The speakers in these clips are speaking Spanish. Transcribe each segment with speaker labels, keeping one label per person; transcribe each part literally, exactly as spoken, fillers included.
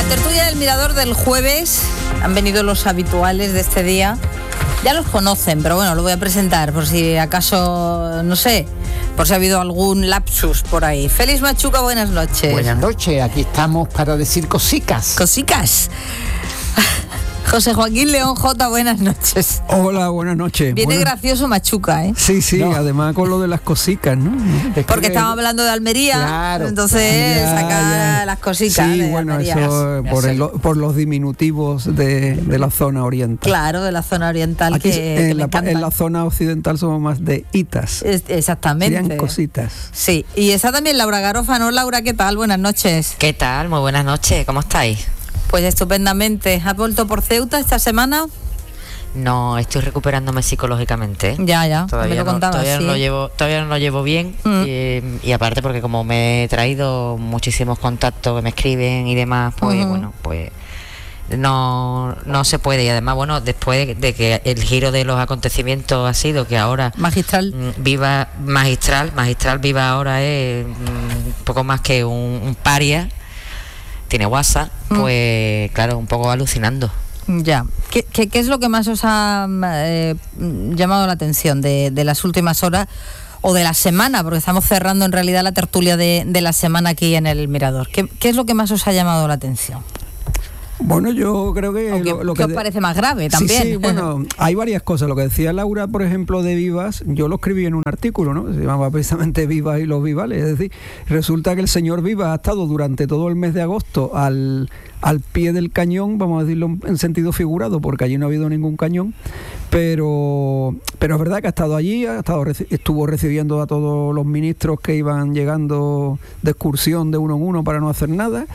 Speaker 1: tertulia del Mirador del jueves. Han venido los habituales de este día. Ya los conocen, pero bueno, lo voy a presentar por si acaso, no sé, por si ha habido algún lapsus por ahí. Félix Machuca, buenas noches.
Speaker 2: Buenas noches, aquí estamos para decir cosicas.
Speaker 1: Cosicas. José Joaquín León J, buenas noches.
Speaker 3: Hola, buenas noches.
Speaker 1: Viene
Speaker 3: Buenas...
Speaker 1: gracioso Machuca, ¿eh?
Speaker 3: Sí, sí,
Speaker 2: No.
Speaker 3: además con lo de las cosicas, ¿no?
Speaker 1: Es Porque que... estábamos hablando de Almería,
Speaker 2: claro.
Speaker 1: entonces
Speaker 3: Ya,
Speaker 1: saca
Speaker 3: ya.
Speaker 1: las cosicas
Speaker 3: Sí,
Speaker 1: de
Speaker 3: bueno,
Speaker 1: Almería.
Speaker 3: eso
Speaker 2: Ya
Speaker 3: por,
Speaker 2: sé.
Speaker 3: el, por los diminutivos de, de la zona oriental.
Speaker 1: Claro, de la zona oriental.
Speaker 3: Aquí,
Speaker 1: que, que
Speaker 3: en,
Speaker 1: me
Speaker 3: la,
Speaker 1: encantan.
Speaker 3: en la zona occidental somos más de itas.
Speaker 1: Es- exactamente.
Speaker 3: Serían cositas.
Speaker 1: Sí, y está también Laura Garófano. Laura, ¿qué tal? Buenas noches.
Speaker 4: ¿Qué tal? Muy buenas noches, ¿cómo estáis?
Speaker 1: Pues estupendamente. ¿Has vuelto por Ceuta esta semana?
Speaker 4: No, estoy recuperándome psicológicamente.
Speaker 1: Ya, ya, me
Speaker 4: Todavía,
Speaker 1: lo
Speaker 4: no,
Speaker 1: contabas,
Speaker 4: todavía,
Speaker 1: sí.
Speaker 4: no lo llevo, todavía no lo llevo bien.
Speaker 1: Mm.
Speaker 4: y, y aparte porque como me he traído muchísimos contactos que me escriben y demás, pues
Speaker 1: Ujú.
Speaker 4: bueno, pues no, no se puede. Y además, bueno, después de que el giro de los acontecimientos ha sido que ahora
Speaker 1: Magistral.
Speaker 4: mm, Viva magistral, magistral Viva ahora es mm, poco más que un, un paria, tiene WhatsApp,
Speaker 1: Mm.
Speaker 4: pues claro, un poco alucinando.
Speaker 1: Ya. ¿Qué, qué, qué es lo que más os ha eh, llamado la atención de, de las últimas horas o de la semana? Porque estamos cerrando en realidad la tertulia de, de la semana aquí en el Mirador. ¿Qué, qué es lo que más os ha llamado la atención?
Speaker 3: Bueno, yo creo que...
Speaker 1: ¿O qué,
Speaker 3: lo, lo
Speaker 1: qué
Speaker 3: que
Speaker 1: os
Speaker 3: de-
Speaker 1: parece más grave también?
Speaker 3: Sí, sí, bueno, hay varias cosas. Lo que decía Laura, por ejemplo, de Vivas, yo lo escribí en un artículo, ¿no? Se llamaba precisamente Vivas y los Vivales. Es decir, resulta que el señor Vivas ha estado durante todo el mes de agosto al, al pie del cañón, vamos a decirlo en sentido figurado, porque allí no ha habido ningún cañón, pero, pero es verdad que ha estado allí, ha estado, reci- estuvo recibiendo a todos los ministros que iban llegando de excursión de uno en uno para no hacer nada,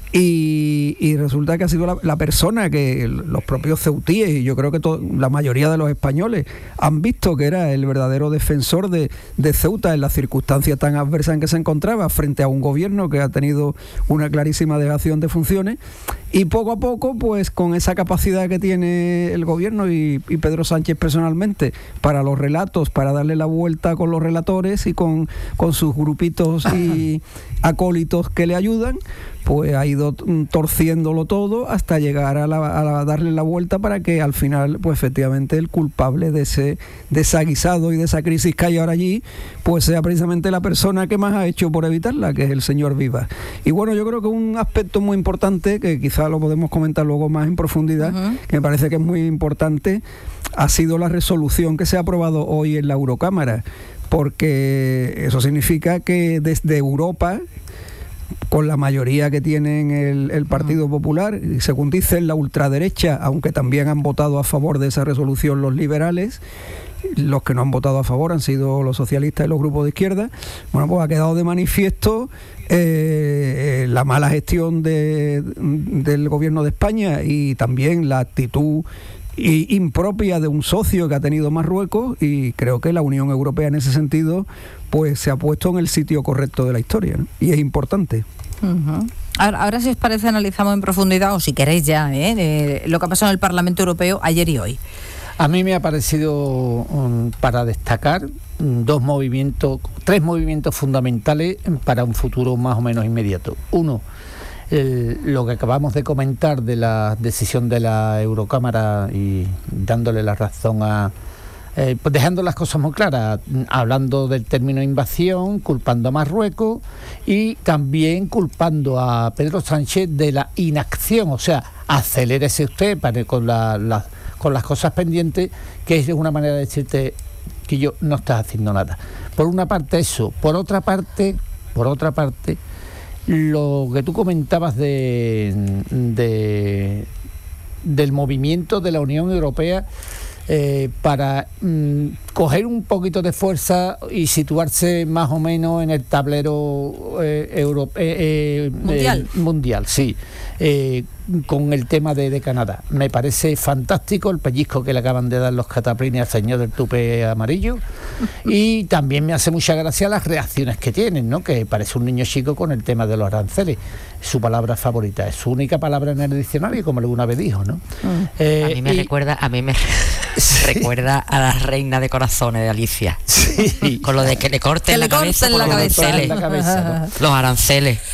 Speaker 3: y, y resulta que ha sido la, la persona que los propios ceutíes, y yo creo que to- la mayoría de los españoles han visto que era el verdadero defensor de, de Ceuta en las circunstancias tan adversas en que se encontraba frente a un gobierno que ha tenido una clarísima dejación de funciones, y poco a poco, pues con esa capacidad que tiene el gobierno y, y Pedro Sánchez personalmente para los relatos, para darle la vuelta con los relatores y con, con sus grupitos y acólitos que le ayudan, pues ha ido mm, torciéndolo todo hasta llegar a, la, a la- darle la vuelta para que al final, pues efectivamente el culpable de ese desaguisado y de esa crisis que hay ahora allí, pues sea precisamente la persona que más ha hecho por evitarla, que es el señor Vivas. Y bueno, yo creo que un aspecto muy importante, que quizá lo podemos comentar luego más en profundidad,
Speaker 1: Ujú.
Speaker 3: que me parece que es muy importante, ha sido la resolución que se ha aprobado hoy en la Eurocámara, porque eso significa que desde Europa, con la mayoría que tienen el, el Partido Popular, y según dicen la ultraderecha, aunque también han votado a favor de esa resolución los liberales, los que no han votado a favor han sido los socialistas y los grupos de izquierda, bueno, pues ha quedado de manifiesto eh, la mala gestión de, del gobierno de España y también la actitud y impropia de un socio que ha tenido Marruecos, y creo que la Unión Europea en ese sentido pues se ha puesto en el sitio correcto de la historia, ¿no? Y es importante.
Speaker 1: Ujú. Ahora, ahora, si os parece, analizamos en profundidad, o si queréis ya, ¿eh? Eh, lo que ha pasado en el Parlamento Europeo ayer y hoy.
Speaker 2: A mí me ha parecido, um, para destacar, um, dos movimientos, tres movimientos fundamentales para un futuro más o menos inmediato. Uno, el- lo que acabamos de comentar de la decisión de la Eurocámara y dándole la razón a... eh, pues dejando las cosas muy claras, mm, hablando del término invasión, culpando a Marruecos y también culpando a Pedro Sánchez de la inacción, o sea, acelérese usted para, con, la, la- con las cosas pendientes, que es una manera de decirte que yo no estás haciendo nada. Por una parte eso, por otra parte, por otra parte, lo que tú comentabas de, de del movimiento de la Unión Europea eh, para mm, coger un poquito de fuerza y situarse más o menos en el tablero eh, euro, eh, eh,
Speaker 1: Mundial.
Speaker 2: eh, mundial, sí, eh, con el tema de, de Canadá. Me parece fantástico el pellizco que le acaban de dar los cataplines al señor del tupe amarillo, y también me hace mucha gracia las reacciones que tienen, ¿no? Que parece un niño chico con el tema de los aranceles. Su palabra favorita, es su única palabra en el diccionario, como alguna vez dijo, ¿no?
Speaker 1: Mm.
Speaker 2: Eh,
Speaker 4: A mí me
Speaker 2: y-
Speaker 4: recuerda, a mí me
Speaker 2: Sí.
Speaker 4: recuerda a la reina de corazones de Alicia.
Speaker 2: Sí.
Speaker 4: Con lo de que le corten
Speaker 1: Que
Speaker 4: la
Speaker 1: le
Speaker 4: cabeza
Speaker 1: corten
Speaker 4: por
Speaker 1: la
Speaker 4: los
Speaker 1: cabeza.
Speaker 4: aranceles.
Speaker 2: La cabeza, ¿no?
Speaker 4: Los aranceles.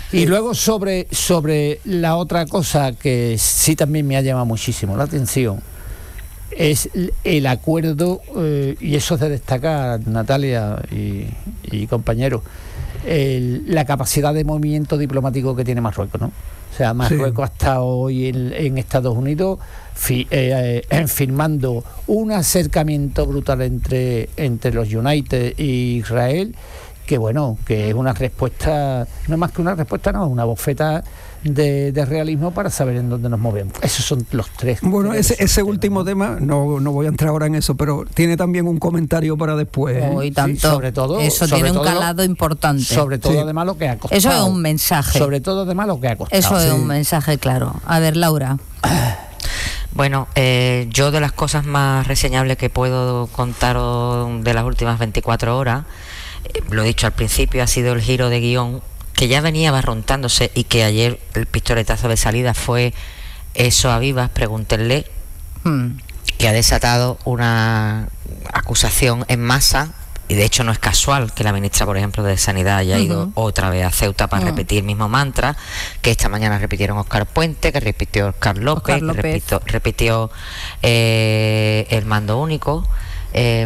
Speaker 2: Y luego sobre, sobre la otra cosa que sí también me ha llamado muchísimo la atención, es el acuerdo, eh, y eso es de destacar, Natalia y, y compañeros, el, la capacidad de movimiento diplomático que tiene Marruecos, ¿no? O sea, Marruecos sí. ha estado hoy en, en Estados Unidos fi, eh, eh, firmando un acercamiento brutal entre, entre los United y Israel, que bueno, que es una respuesta, no más que una respuesta, no, una bofeta de, de realismo para saber en dónde nos movemos. Esos son los tres.
Speaker 3: Bueno, ese, ese último tema, no, no voy a entrar ahora en eso, pero tiene también un comentario para después. ¿eh?
Speaker 1: Oh, y tanto.
Speaker 2: Sí, sobre todo,
Speaker 1: eso
Speaker 2: sobre
Speaker 1: tiene
Speaker 2: todo,
Speaker 1: un calado importante.
Speaker 2: Sobre todo,
Speaker 1: sí.
Speaker 2: además, lo que ha costado.
Speaker 1: Eso es un mensaje.
Speaker 2: Sobre todo, además, lo que ha costado.
Speaker 1: Eso
Speaker 2: sí.
Speaker 1: es un mensaje claro. A ver, Laura.
Speaker 4: Bueno, eh, yo de las cosas más reseñables que puedo contaros de las últimas veinticuatro horas, eh, lo he dicho al principio, ha sido el giro de guión que ya venía barruntándose y que ayer el pistoletazo de salida fue eso a Vivas, pregúntenle, hmm. que ha desatado una acusación en masa. Y de hecho no es casual que la ministra, por ejemplo, de Sanidad haya uh-huh. ido otra vez a Ceuta para uh-huh. repetir el mismo mantra, que esta mañana repitieron Óscar Puente, que repitió Óscar López, Óscar López. que repitió, repitió eh, el mando único. Eh,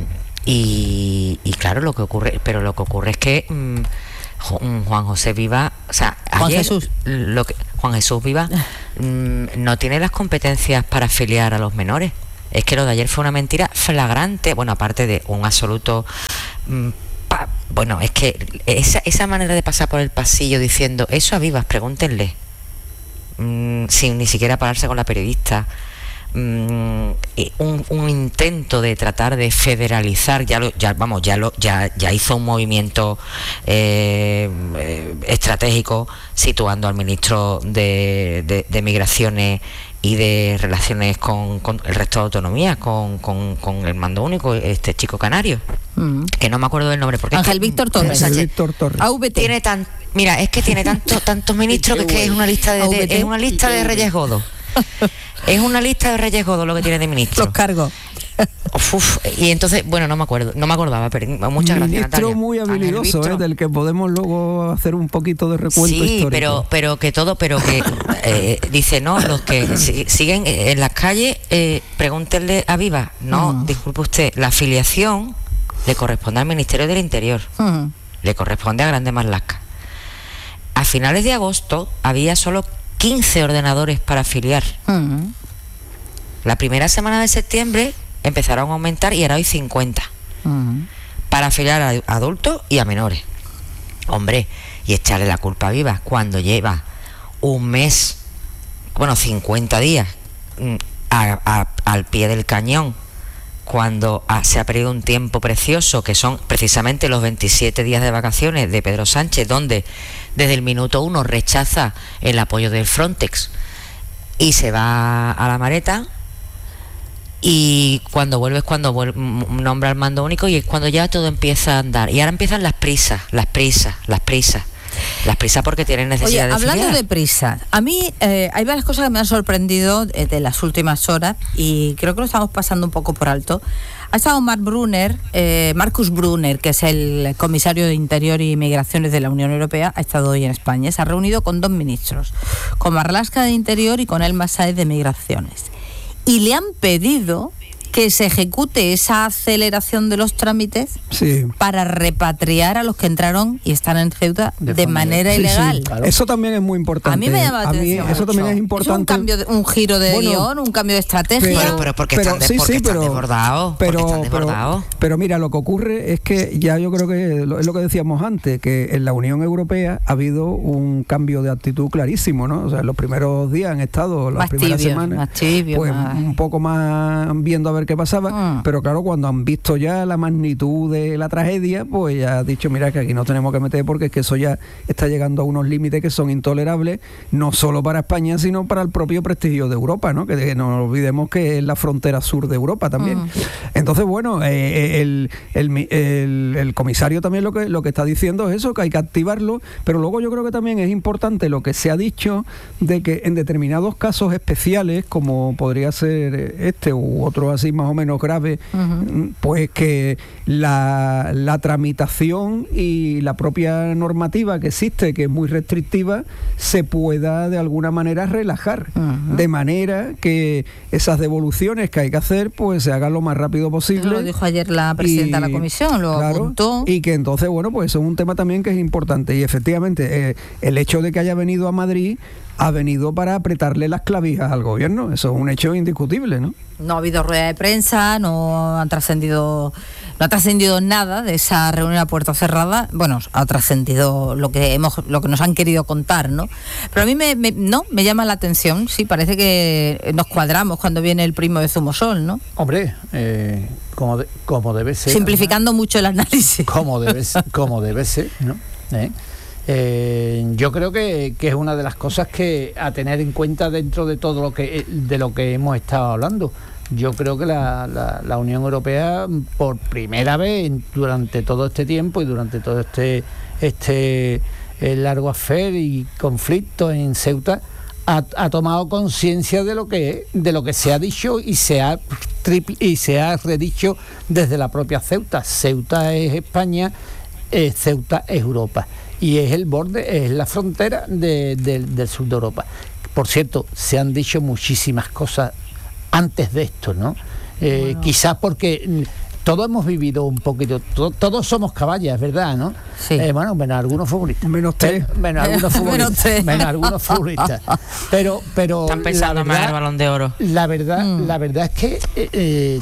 Speaker 4: y, y claro, lo que ocurre, pero lo que ocurre es que mmm, Juan José Vivas, o sea,
Speaker 1: Juan
Speaker 4: ayer,
Speaker 1: Jesús.
Speaker 4: Lo que, Juan Jesús Vivas mmm, no tiene las competencias para afiliar a los menores. Es que lo de ayer fue una mentira flagrante, bueno, aparte de un absoluto... Mmm, pa, bueno, es que esa, esa manera de pasar por el pasillo diciendo eso a Vivas, pregúntenle, mmm, sin ni siquiera pararse con la periodista, mmm, un, un intento de tratar de federalizar, ya lo, ya vamos, ya lo, ya, ya hizo un movimiento eh, eh, estratégico situando al ministro de, de, de Migraciones y de Relaciones con, con el resto de autonomías, con, con, con el mando único, este chico canario, mm. que no me acuerdo del nombre, porque
Speaker 1: Ángel
Speaker 4: es que,
Speaker 1: Víctor Torres.
Speaker 3: Ángel Víctor Torres.
Speaker 1: A V T.
Speaker 4: Tiene tan, mira, es que tiene tantos tantos ministros que es que es una lista de, de es una lista de Reyes Godos. Es una lista de Reyes Godos lo que tiene de ministros.
Speaker 1: Los cargos.
Speaker 4: Uf, uf, y entonces, bueno, no me acuerdo, no me acordaba, pero muchas gracias,
Speaker 3: Ministro
Speaker 4: Natalia.
Speaker 3: muy habilidoso, ¿eh? Del que podemos luego hacer un poquito de recuento
Speaker 4: sí,
Speaker 3: histórico.
Speaker 4: pero pero que todo, pero que eh, dice, no, los que si, siguen en las calles, eh, pregúntenle a Viva. No, uh-huh. disculpe usted, la afiliación le corresponde al Ministerio del Interior, uh-huh. le corresponde a Grande Marlaska. A finales de agosto había solo quince ordenadores para afiliar. Uh-huh. La primera semana de septiembre empezaron a aumentar y ahora hay cincuenta uh-huh. para afiliar a adultos y a menores. Hombre, y echarle la culpa a Vivas cuando lleva un mes, bueno, cincuenta días a, a, al pie del cañón, cuando a, se ha perdido un tiempo precioso, que son precisamente los veintisiete días de vacaciones de Pedro Sánchez, donde desde el minuto uno rechaza el apoyo del Frontex y se va a la maleta. Y cuando vuelve es cuando vuelve, nombra el mando único y es cuando ya todo empieza a andar. Y ahora empiezan las prisas, las prisas, las prisas. Las prisas porque tienen necesidad.
Speaker 1: Oye,
Speaker 4: de
Speaker 1: hablando
Speaker 4: filiar.
Speaker 1: de prisa, a mí eh, hay varias cosas que me han sorprendido de, de las últimas horas y creo que lo estamos pasando un poco por alto. Ha estado Mark Brunner, eh, Marcus Brunner, que es el comisario de Interior y Migraciones de la Unión Europea, ha estado hoy en España. Se ha reunido con dos ministros, con Marlaska de Interior y con Elmas Sáez de Migraciones. Y le han pedido que se ejecute esa aceleración de los trámites
Speaker 3: sí.
Speaker 1: para repatriar a los que entraron y están en Ceuta de, de manera sí, ilegal.
Speaker 3: Sí, claro. Eso también es muy importante.
Speaker 1: A mí me llama la atención.
Speaker 3: Eso también es importante.
Speaker 1: Es un cambio, de, un giro de bueno, guión, un cambio de estrategia.
Speaker 4: Pero, pero porque
Speaker 3: pero,
Speaker 4: están, de,
Speaker 3: sí,
Speaker 4: porque
Speaker 3: sí,
Speaker 4: están
Speaker 3: pero,
Speaker 4: desbordados.
Speaker 3: Pero,
Speaker 4: están desbordados.
Speaker 3: Pero, pero mira, lo que ocurre es que ya yo creo que es lo que decíamos antes, que en la Unión Europea ha habido un cambio de actitud clarísimo, ¿no? O sea, en los primeros días han estado, las
Speaker 1: más
Speaker 3: primeras
Speaker 1: tibio,
Speaker 3: semanas,
Speaker 1: más tibio,
Speaker 3: pues
Speaker 1: más...
Speaker 3: un poco más viendo a ver qué pasaba. Mm. Pero claro, cuando han visto ya la magnitud de la tragedia, pues ya ha dicho, mira, que aquí no tenemos que meter porque es que eso ya está llegando a unos límites que son intolerables, no solo para España, sino para el propio prestigio de Europa, ¿no? Que, que no olvidemos que es la frontera sur de Europa también. Mm. Entonces, bueno, eh, el, el, el, el comisario también lo que, lo que está diciendo es eso, que hay que activarlo, pero luego yo creo que también es importante lo que se ha dicho de que en determinados casos especiales, como podría ser este u otro así, así más o menos grave, uh-huh. pues que la, la tramitación y la propia normativa que existe, que es muy restrictiva, se pueda de alguna manera relajar, uh-huh. de manera que esas devoluciones que hay que hacer pues se hagan lo más rápido posible.
Speaker 1: Lo dijo ayer la presidenta y, de la comisión, lo claro, apuntó.
Speaker 3: Y que entonces, bueno, pues eso es un tema también que es importante. Y efectivamente, eh, el hecho de que haya venido a Madrid ha venido para apretarle las clavijas al gobierno. Eso es un hecho indiscutible, ¿no?
Speaker 1: No ha habido rueda de prensa, no han trascendido, no ha trascendido nada de esa reunión a puerta cerrada. Bueno, ha trascendido lo que hemos, lo que nos han querido contar, ¿no? Pero a mí me, me no me llama la atención. Sí, parece que nos cuadramos cuando viene el primo de Zumosol, ¿no?
Speaker 2: Hombre, eh, como de, como debe ser.
Speaker 1: Simplificando además, mucho el análisis.
Speaker 2: Como debe ser, como debe ser, ¿no? ¿Eh? Eh, yo creo que, que es una de las cosas que a tener en cuenta dentro de todo lo que de lo que hemos estado hablando. Yo creo que la, la, la Unión Europea por primera vez durante todo este tiempo y durante todo este este eh, largo afer y conflicto en Ceuta ha, ha tomado conciencia de lo que de lo que se ha dicho y se ha tripli, y se ha redicho desde la propia Ceuta. Ceuta es España, eh, Ceuta es Europa. Y es el borde, es la frontera de, de, del sur de Europa. Por cierto, se han dicho muchísimas cosas antes de esto, ¿no? Eh, bueno. Quizás porque todos hemos vivido un poquito, to, todos somos caballas, ¿verdad? ¿No?
Speaker 1: Sí.
Speaker 2: Eh, bueno, menos algunos futbolistas.
Speaker 3: Menos tres.
Speaker 2: Menos algunos futbolistas. menos algunos futbolistas. Pero, pero.
Speaker 4: Están pensando más en el Balón de Oro.
Speaker 2: La verdad, mm. la verdad es que eh, eh,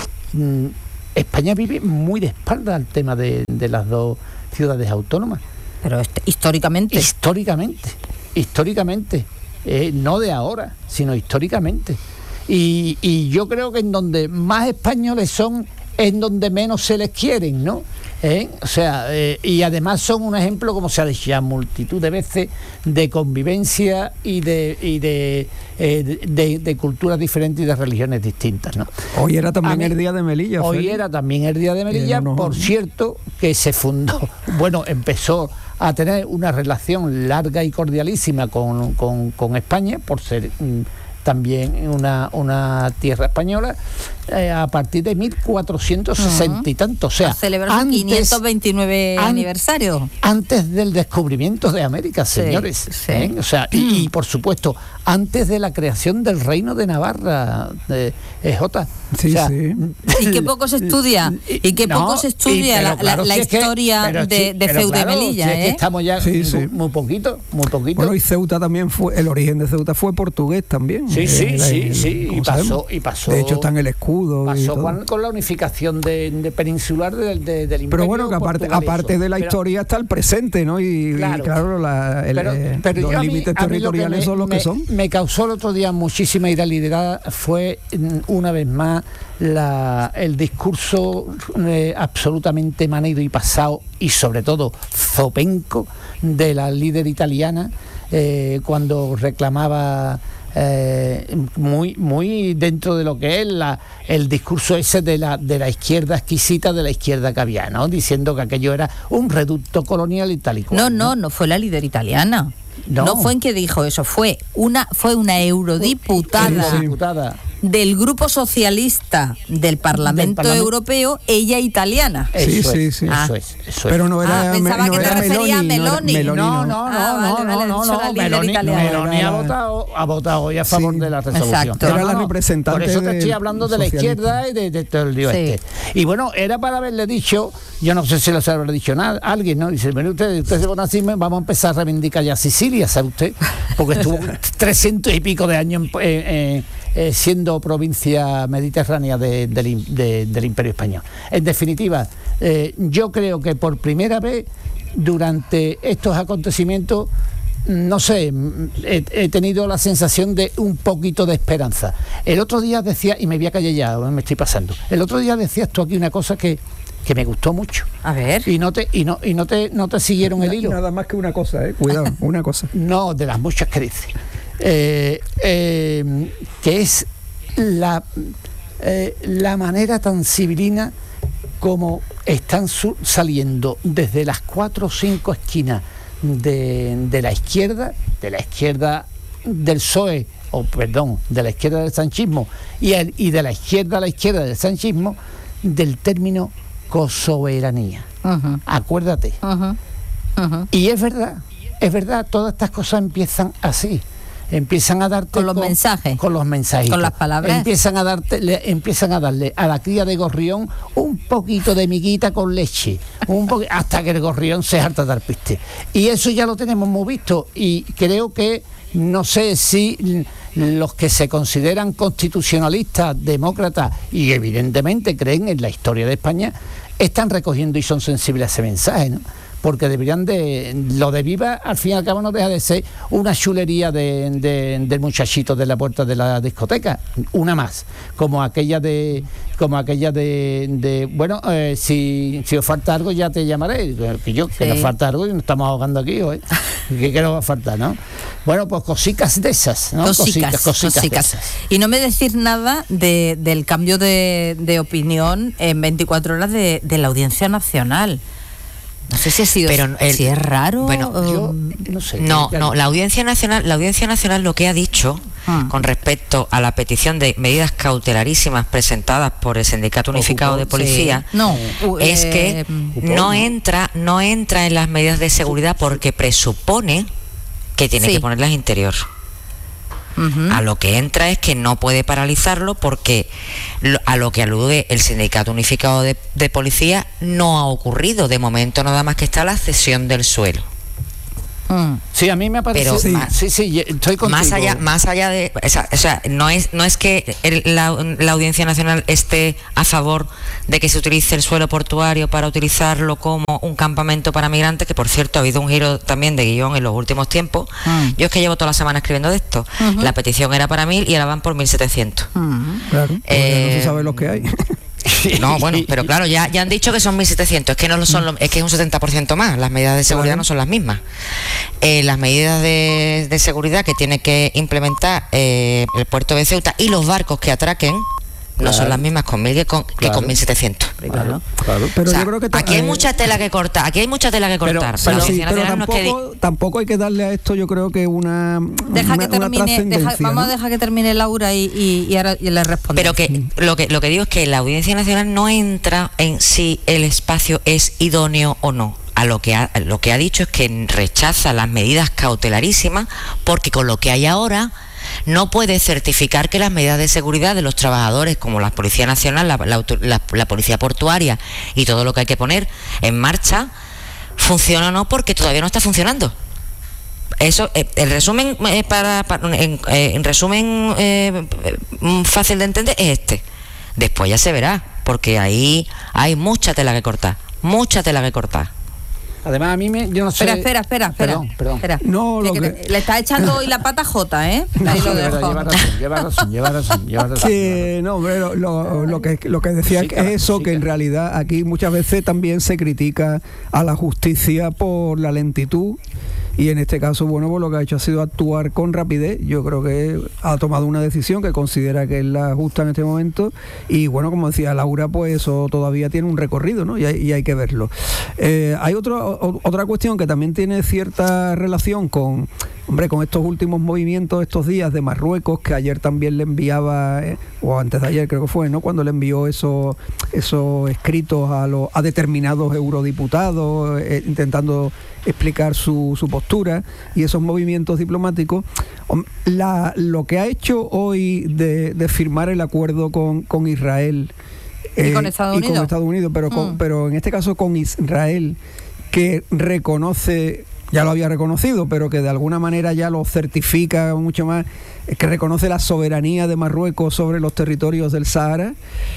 Speaker 2: España vive muy de espalda al tema de, de las dos ciudades autónomas.
Speaker 1: Pero este, históricamente.
Speaker 2: Históricamente, históricamente, eh, no de ahora, sino históricamente. Y, y yo creo que en donde más españoles son, es en donde menos se les quieren, ¿no? ¿Eh? O sea, eh, y además son un ejemplo, como se ha dicho ya multitud de veces, de convivencia y de y de, eh, de, de, de culturas diferentes y de religiones distintas, ¿no?
Speaker 3: Hoy era también mí, el día de Melilla.
Speaker 2: Hoy
Speaker 3: Félix.
Speaker 2: era también el día de Melilla, no, no, por no. cierto, que se fundó, bueno, empezó a tener una relación larga y cordialísima con, con, con España, por ser mm, también una, una tierra española, eh, a partir de mil cuatrocientos sesenta uh-huh. y tanto. O sea,
Speaker 1: a celebrar su quinientos veintinueve an, aniversario.
Speaker 2: Antes del descubrimiento de América, señores. Sí, sí. ¿Eh? O sea, y, y por supuesto, antes de la creación del Reino de Navarra, de E J.
Speaker 3: Sí,
Speaker 2: o sea,
Speaker 3: sí.
Speaker 1: Y que poco se estudia, y que no, poco se estudia y, la, claro, la, la si historia es que, de, de Ceuta
Speaker 2: claro,
Speaker 1: y Melilla.
Speaker 2: Si es
Speaker 1: ¿eh?
Speaker 2: que estamos ya
Speaker 3: sí, sí.
Speaker 2: muy, muy poquito, muy poquito.
Speaker 3: Bueno, y Ceuta también fue, el origen de Ceuta fue portugués también.
Speaker 2: Sí, sí,
Speaker 3: eh,
Speaker 2: sí,
Speaker 3: el,
Speaker 2: sí, y pasó, y pasó.
Speaker 3: De hecho está en el escudo.
Speaker 2: Pasó con, con la unificación de, de peninsular de, de, del imperio.
Speaker 3: Pero bueno, que aparte, aparte de la
Speaker 2: pero,
Speaker 3: historia está el presente, ¿no? Y claro, y claro la, el,
Speaker 2: pero, pero
Speaker 3: los límites territoriales
Speaker 2: me,
Speaker 3: son los
Speaker 2: me,
Speaker 3: que son.
Speaker 2: Me causó el otro día muchísima iralidad fue una vez más la, el discurso eh, absolutamente manido y pasado y sobre todo zopenco de la líder italiana eh, cuando reclamaba eh, muy muy dentro de lo que es la, el discurso ese de la de la izquierda exquisita, de la izquierda que había, ¿no? Diciendo que aquello era un reducto colonial y tal y cual.
Speaker 1: No, no, no, no fue la líder italiana. No. no fue en que dijo eso, fue una fue una eurodiputada,
Speaker 2: eurodiputada.
Speaker 1: del Grupo Socialista del Parlamento, del Parlamento Europeo, ella italiana.
Speaker 2: Sí,
Speaker 3: eso
Speaker 2: sí,
Speaker 3: es,
Speaker 2: sí.
Speaker 3: Ah.
Speaker 2: Eso es, eso
Speaker 3: Pero
Speaker 2: es.
Speaker 3: no era,
Speaker 1: ah, pensaba
Speaker 3: no
Speaker 1: que
Speaker 3: era
Speaker 1: te refería
Speaker 3: Meloni,
Speaker 1: a Meloni.
Speaker 2: No, no, no,
Speaker 1: ah,
Speaker 2: no,
Speaker 1: vale,
Speaker 2: no,
Speaker 1: vale,
Speaker 2: no, no, no.
Speaker 1: Meloni,
Speaker 2: Meloni ha votado, ha votado hoy a favor
Speaker 3: sí,
Speaker 2: de la resolución.
Speaker 1: Exacto.
Speaker 3: Era
Speaker 2: no,
Speaker 3: la
Speaker 2: no,
Speaker 3: representante.
Speaker 2: Por eso te estoy hablando de la izquierda y de, de todo el lío
Speaker 1: sí.
Speaker 2: este. Y bueno, era para haberle dicho, yo no sé si lo habrá dicho nada, alguien, ¿no? Dice, bueno, usted, usted se pone así, vamos a empezar a reivindicar ya Sicilia, ¿sabe usted? Porque estuvo trescientos y pico de años eh, eh, eh, siendo provincia mediterránea de, de, de, del Imperio Español. En definitiva, eh, yo creo que por primera vez durante estos acontecimientos, no sé, he, he tenido la sensación de un poquito de esperanza. El otro día decía, y me voy a callar ya, me estoy pasando, el otro día decías tú aquí una cosa que que me gustó mucho.
Speaker 1: A ver.
Speaker 2: Y no te y no y no te no te siguieron el hilo.
Speaker 3: Nada más que una cosa, eh, cuidado, una cosa.
Speaker 2: No, de las muchas que dice. Eh, eh, que es la eh, la manera tan civilina como están su- saliendo desde las cuatro o cinco esquinas de, de la izquierda, de la izquierda del P S O E, o perdón, de la izquierda del sanchismo, y, el, y de la izquierda a la izquierda del sanchismo, del término cosoberanía. Uh-huh. Acuérdate. Uh-huh. Uh-huh. Y es verdad, es verdad, todas estas cosas empiezan así. Empiezan a darte
Speaker 1: con los con, mensajes,
Speaker 2: con los mensajes,
Speaker 1: con las palabras.
Speaker 2: Empiezan a darte, le, empiezan a darle a la cría de gorrión un poquito de miguita con leche, un po- hasta que el gorrión se harta de dar piste. Y eso ya lo tenemos muy visto. Y creo que no sé si los que se consideran constitucionalistas, demócratas y evidentemente creen en la historia de España, están recogiendo y son sensibles a ese mensaje, ¿no? Porque deberían de... Lo de Viva, al fin y al cabo, no deja de ser una chulería de, de, del muchachito de la puerta de la discoteca. Una más. Como aquella de... Como aquella de... de bueno, eh, si, si os falta algo ya te llamaré. Que yo, sí. que nos falta algo y nos estamos ahogando aquí hoy. ¿Qué, qué nos va a faltar, no? Bueno, pues cositas de esas, ¿no?
Speaker 1: Cositas, cositas, cositas, cositas. De esas. Y no me decís nada de, del cambio de, de opinión en veinticuatro horas de, de la Audiencia Nacional. No sé si ha sido, pero el, si es raro.
Speaker 4: Bueno,
Speaker 1: o...
Speaker 4: yo no sé. No, no, la Audiencia Nacional, la Audiencia Nacional lo que ha dicho ah. con respecto a la petición de medidas cautelarísimas presentadas por el Sindicato Unificado Ocupo, de Policía, sí. no, es eh, que Ocupo, no entra, no entra en las medidas de seguridad porque presupone que tiene sí. que ponerlas interior. Uh-huh. A lo que entra es que no puede paralizarlo porque lo, a lo que alude el Sindicato Unificado de, de Policía no ha ocurrido. De momento nada más que está la cesión del suelo.
Speaker 2: Mm. Sí, a mí me parece.
Speaker 4: Pero
Speaker 2: sí,
Speaker 4: más,
Speaker 2: sí, sí, estoy contigo.
Speaker 4: Más allá, más allá de, o sea, o sea no es, no es que el, la, la Audiencia Nacional esté a favor de que se utilice el suelo portuario para utilizarlo como un campamento para migrantes, que por cierto ha habido un giro también de guión en los últimos tiempos. Mm. Yo es que llevo toda la semana escribiendo de esto. Uh-huh. La petición era para mil y ahora van por mil setecientos.
Speaker 3: Uh-huh. Claro. Eh, no se sabe lo que hay.
Speaker 4: No, bueno, pero claro, ya, ya han dicho que son mil setecientos, es que no lo son, lo, es que es un setenta por ciento más, las medidas de seguridad claro. no son las mismas. Eh, las medidas de, de seguridad que tiene que implementar eh, el puerto de Ceuta y los barcos que atraquen no claro. son las mismas con mil que con, claro. que con mil setecientos.
Speaker 3: Claro, claro. Pero
Speaker 4: o sea,
Speaker 3: yo creo que
Speaker 4: aquí hay mucha tela que cortar, aquí hay mucha tela que cortar.
Speaker 3: Pero, pero, sí, pero tampoco, no es que... tampoco hay que darle a esto, yo creo que una
Speaker 1: deja
Speaker 3: una,
Speaker 1: que termine, deja, vamos
Speaker 3: ¿no?
Speaker 1: a dejar que termine Laura y, y, y ahora y le respondemos.
Speaker 4: Pero que lo que lo que digo es que la Audiencia Nacional no entra en si el espacio es idóneo o no. A lo que ha, lo que ha dicho es que rechaza las medidas cautelarísimas porque con lo que hay ahora no puede certificar que las medidas de seguridad de los trabajadores como la Policía Nacional, la, la, la, la Policía Portuaria y todo lo que hay que poner en marcha funciona o no, porque todavía no está funcionando. Eso, eh, el resumen eh, para, para en, eh, en resumen eh, fácil de entender es este. Después ya se verá, porque ahí hay mucha tela que cortar, mucha tela que cortar.
Speaker 2: Además, a mí me... Yo no sé...
Speaker 1: Espera, espera, espera.
Speaker 2: Perdón, perdón.
Speaker 1: Espera.
Speaker 3: No, lo
Speaker 1: que,
Speaker 3: que...
Speaker 1: que le está echando hoy la pata Jota, ¿eh?
Speaker 2: No, Ahí lo dejo. Lleva razón, lleva razón, lleva razón, lleva razón.
Speaker 3: Que, no, hombre, lo, lo, lo, que, lo que decía sí, es eso, sí, que en realidad aquí muchas veces también se critica a la justicia por la lentitud. Y en este caso, bueno, pues lo que ha hecho ha sido actuar con rapidez. Yo creo que ha tomado una decisión que considera que es la justa en este momento. Y bueno, como decía Laura, pues eso todavía tiene un recorrido, ¿no? Y hay, y hay que verlo. Eh, hay otro, o, otra cuestión que también tiene cierta relación con, hombre, con estos últimos movimientos estos días de Marruecos, que ayer también le enviaba, eh, o antes de ayer creo que fue, ¿no? Cuando le envió esos, esos escritos a, los, a determinados eurodiputados, eh, intentando explicar su, su postura y esos movimientos diplomáticos. La, lo que ha hecho hoy de, de firmar el acuerdo con, con Israel
Speaker 1: eh, y con Estados
Speaker 3: y
Speaker 1: Unidos,
Speaker 3: con Estados Unidos pero, mm. con, pero en este caso con Israel, que reconoce, ya lo había reconocido, pero que de alguna manera ya lo certifica mucho más, que reconoce la soberanía de Marruecos sobre los territorios del Sahara.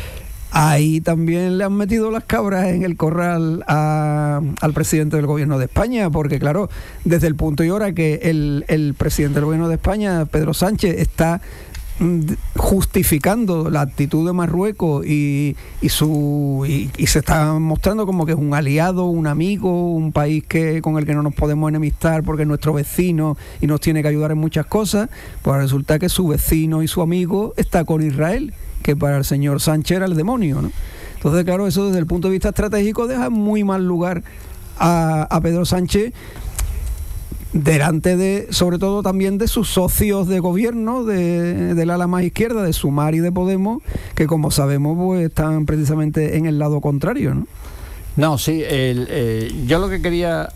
Speaker 3: Ahí también le han metido las cabras en el corral a, al presidente del gobierno de España, porque claro, desde el punto y hora que el, el presidente del gobierno de España, Pedro Sánchez, está justificando la actitud de Marruecos y, y su y, y se está mostrando como que es un aliado, un amigo, un país que con el que no nos podemos enemistar porque es nuestro vecino y nos tiene que ayudar en muchas cosas, pues resulta que su vecino y su amigo está con Israel, que para el señor Sánchez era el demonio, ¿no? Entonces, claro, eso desde el punto de vista estratégico deja muy mal lugar a, a Pedro Sánchez, delante de, sobre todo también de sus socios de gobierno, de, del ala más izquierda, de Sumar y de Podemos, que como sabemos pues están precisamente en el lado contrario, ¿no?
Speaker 2: No, sí, el, eh, yo lo que quería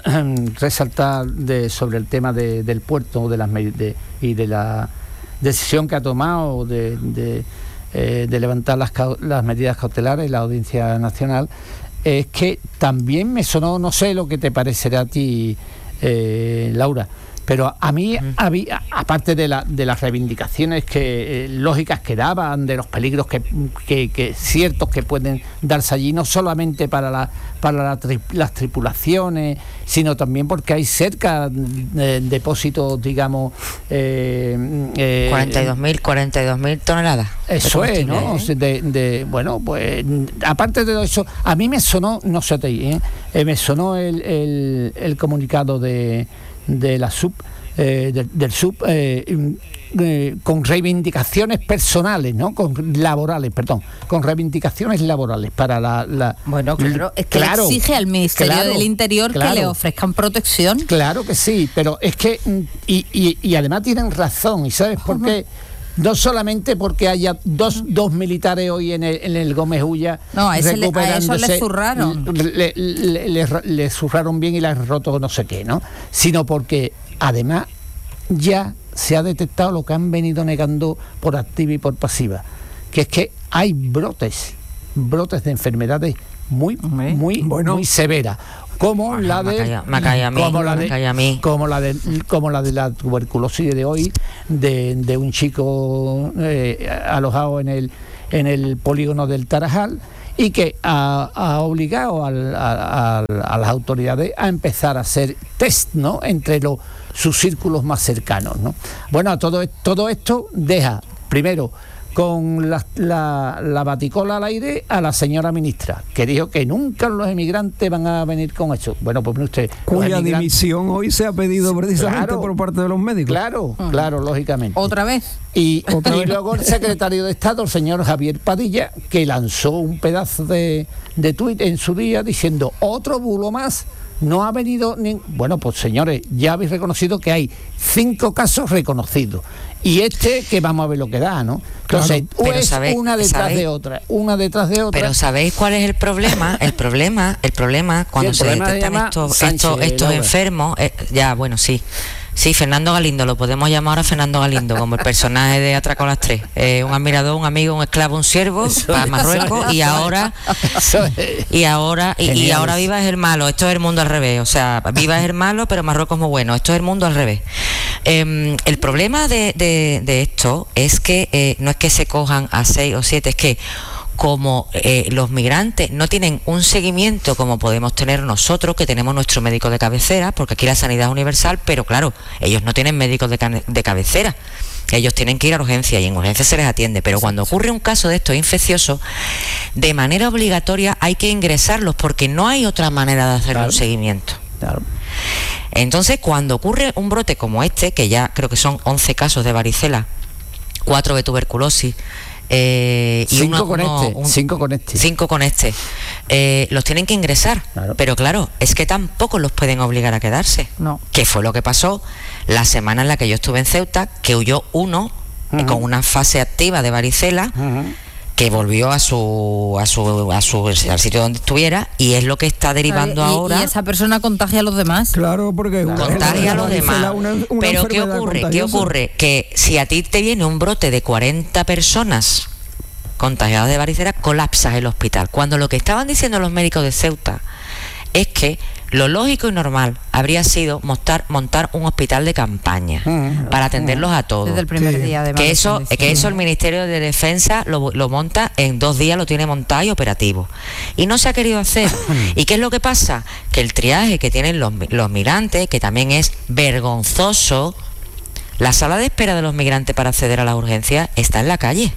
Speaker 2: resaltar de, sobre el tema de, del puerto de las de, y de la decisión que ha tomado de, de, eh, de levantar las, las medidas cautelares la Audiencia Nacional, es que también me sonó, no sé lo que te parecerá a ti, Eh, Laura, pero a mí había, aparte de, la, de las reivindicaciones que eh, lógicas que daban, de los peligros que, que, que ciertos que pueden darse allí, no solamente para la, para la tri, las tripulaciones, sino también porque hay cerca de, depósitos, digamos, eh, eh,
Speaker 4: cuarenta y dos mil toneladas.
Speaker 2: Eso es, ¿no? ¿eh? De, de, bueno, pues aparte de eso, a mí me sonó, no sé, ¿eh? Eh, me sonó el, el, el comunicado de de la sub eh, de, del sub eh, eh, con reivindicaciones personales, ¿no? Con laborales, perdón, con reivindicaciones laborales para la, la
Speaker 1: bueno, claro, es que
Speaker 2: claro,
Speaker 1: exige al Ministerio
Speaker 2: claro,
Speaker 1: del Interior
Speaker 2: claro,
Speaker 1: que le ofrezcan protección.
Speaker 2: Claro que sí, pero es que y, y, y además tienen razón, ¿y sabes por qué? No solamente porque haya dos, dos militares hoy en el, en el Gómez Ulla,
Speaker 1: no, a, ese le, a eso le zurraron.
Speaker 2: Le, le, le, le zurraron bien y le han roto no sé qué, ¿no? Sino porque además ya se ha detectado lo que han venido negando por activa y por pasiva, que es que hay brotes, brotes de enfermedades muy, muy, bueno, muy severas. Como
Speaker 4: Ajá,
Speaker 2: la de
Speaker 4: me cae a mí,
Speaker 2: como la de
Speaker 4: me cae a mí.
Speaker 2: como la de como la de la tuberculosis de hoy, de, de un chico eh, alojado en el en el polígono del Tarajal, y que ha, ha obligado al, a, a, a las autoridades a empezar a hacer test, ¿no? Entre los sus círculos más cercanos, ¿no? Bueno, todo todo esto deja primero con la, la, la baticola al aire a la señora ministra, que dijo que nunca los emigrantes van a venir con eso. Bueno, pues usted...
Speaker 3: Cuya dimisión hoy se ha pedido precisamente claro, por parte de los médicos.
Speaker 2: Claro, uh-huh. claro, lógicamente.
Speaker 1: ¿Otra vez?
Speaker 2: Y,
Speaker 3: ¿Otra
Speaker 2: y
Speaker 3: vez?
Speaker 2: luego el secretario de Estado, el señor Javier Padilla, que lanzó un pedazo de, de tuit en su día diciendo, otro bulo más. No ha venido ni... Bueno, pues señores, ya habéis reconocido que hay cinco casos reconocidos. Y este, que vamos a ver lo que da, ¿no? Entonces,
Speaker 4: claro,
Speaker 2: es
Speaker 4: sabe,
Speaker 2: una detrás
Speaker 4: ¿sabéis?
Speaker 2: de otra, una detrás de otra.
Speaker 4: Pero ¿sabéis cuál es el problema? El problema, el problema cuando sí, el se problema detectan estos, Sánchez, estos, estos enfermos, eh, ya, bueno, sí. Sí, Fernando Galindo, lo podemos llamar ahora Fernando Galindo, como el personaje de Atraco a las tres. Eh, un admirador, un amigo, un esclavo, un siervo eso para Marruecos es, y ahora y ahora y, y ahora Viva es el malo. Esto es el mundo al revés. O sea, Viva es el malo, pero Marruecos es muy bueno. Esto es el mundo al revés. Eh, el problema de, de, de esto es que eh, no es que se cojan a seis o siete, es que como eh, los migrantes no tienen un seguimiento como podemos tener nosotros, que tenemos nuestro médico de cabecera, porque aquí la sanidad es universal, pero claro, ellos no tienen médicos de, can- de cabecera. Ellos tienen que ir a urgencia y en urgencia se les atiende, pero cuando ocurre un caso de estos infecciosos, de manera obligatoria hay que ingresarlos porque no hay otra manera de hacer claro. un seguimiento.
Speaker 2: Claro.
Speaker 4: Entonces, cuando ocurre un brote como este, que ya creo que son once casos de varicela, cuatro de tuberculosis, Eh, y
Speaker 2: cinco,
Speaker 4: uno,
Speaker 2: con
Speaker 4: uno,
Speaker 2: este,
Speaker 4: un,
Speaker 2: cinco con este
Speaker 4: cinco con este eh, los tienen que ingresar, claro. Pero claro, es que tampoco los pueden obligar a quedarse,
Speaker 1: no.
Speaker 4: Que fue lo que pasó la semana en la que yo estuve en Ceuta, que huyó uno uh-huh. con una fase activa de varicela uh-huh. que volvió a su a su a su al sitio donde estuviera, y es lo que está derivando
Speaker 1: y,
Speaker 4: ahora.
Speaker 1: Y esa persona contagia a los demás.
Speaker 3: Claro, porque
Speaker 4: claro. contagia a los demás. Una, una Pero ¿qué ocurre? Contagiosa. ¿Qué ocurre? Que si a ti te viene un brote de cuarenta personas contagiadas de varicela, colapsas el hospital. Cuando lo que estaban diciendo los médicos de Ceuta es que lo lógico y normal habría sido montar, montar un hospital de campaña uh-huh. para atenderlos a todos.
Speaker 1: Desde el primer sí. día de
Speaker 4: que eso, que eso el Ministerio de Defensa lo, lo monta en dos días, lo tiene montado y operativo. Y no se ha querido hacer. ¿Y qué es lo que pasa? Que el triaje que tienen los, los migrantes, que también es vergonzoso, la sala de espera de los migrantes para acceder a las urgencias está en la calle.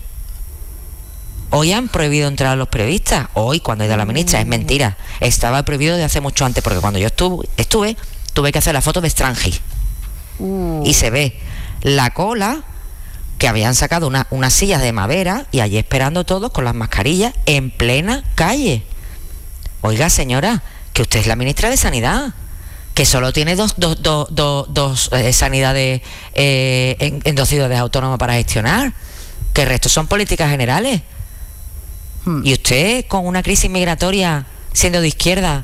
Speaker 4: Hoy han prohibido entrar a los periodistas. Hoy, cuando ha ido la ministra, es mentira. Estaba prohibido de hace mucho antes, porque cuando yo estuve, estuve tuve que hacer la foto de Strange. Uh. Y se ve la cola, que habían sacado una, unas sillas de madera, y allí esperando todos con las mascarillas en plena calle. Oiga, señora, que usted es la ministra de Sanidad, que solo tiene dos, dos, dos, dos, dos eh, sanidades eh, en, en dos ciudades autónomas para gestionar, que el resto son políticas generales. Hmm. Y usted, con una crisis migratoria, siendo de izquierda,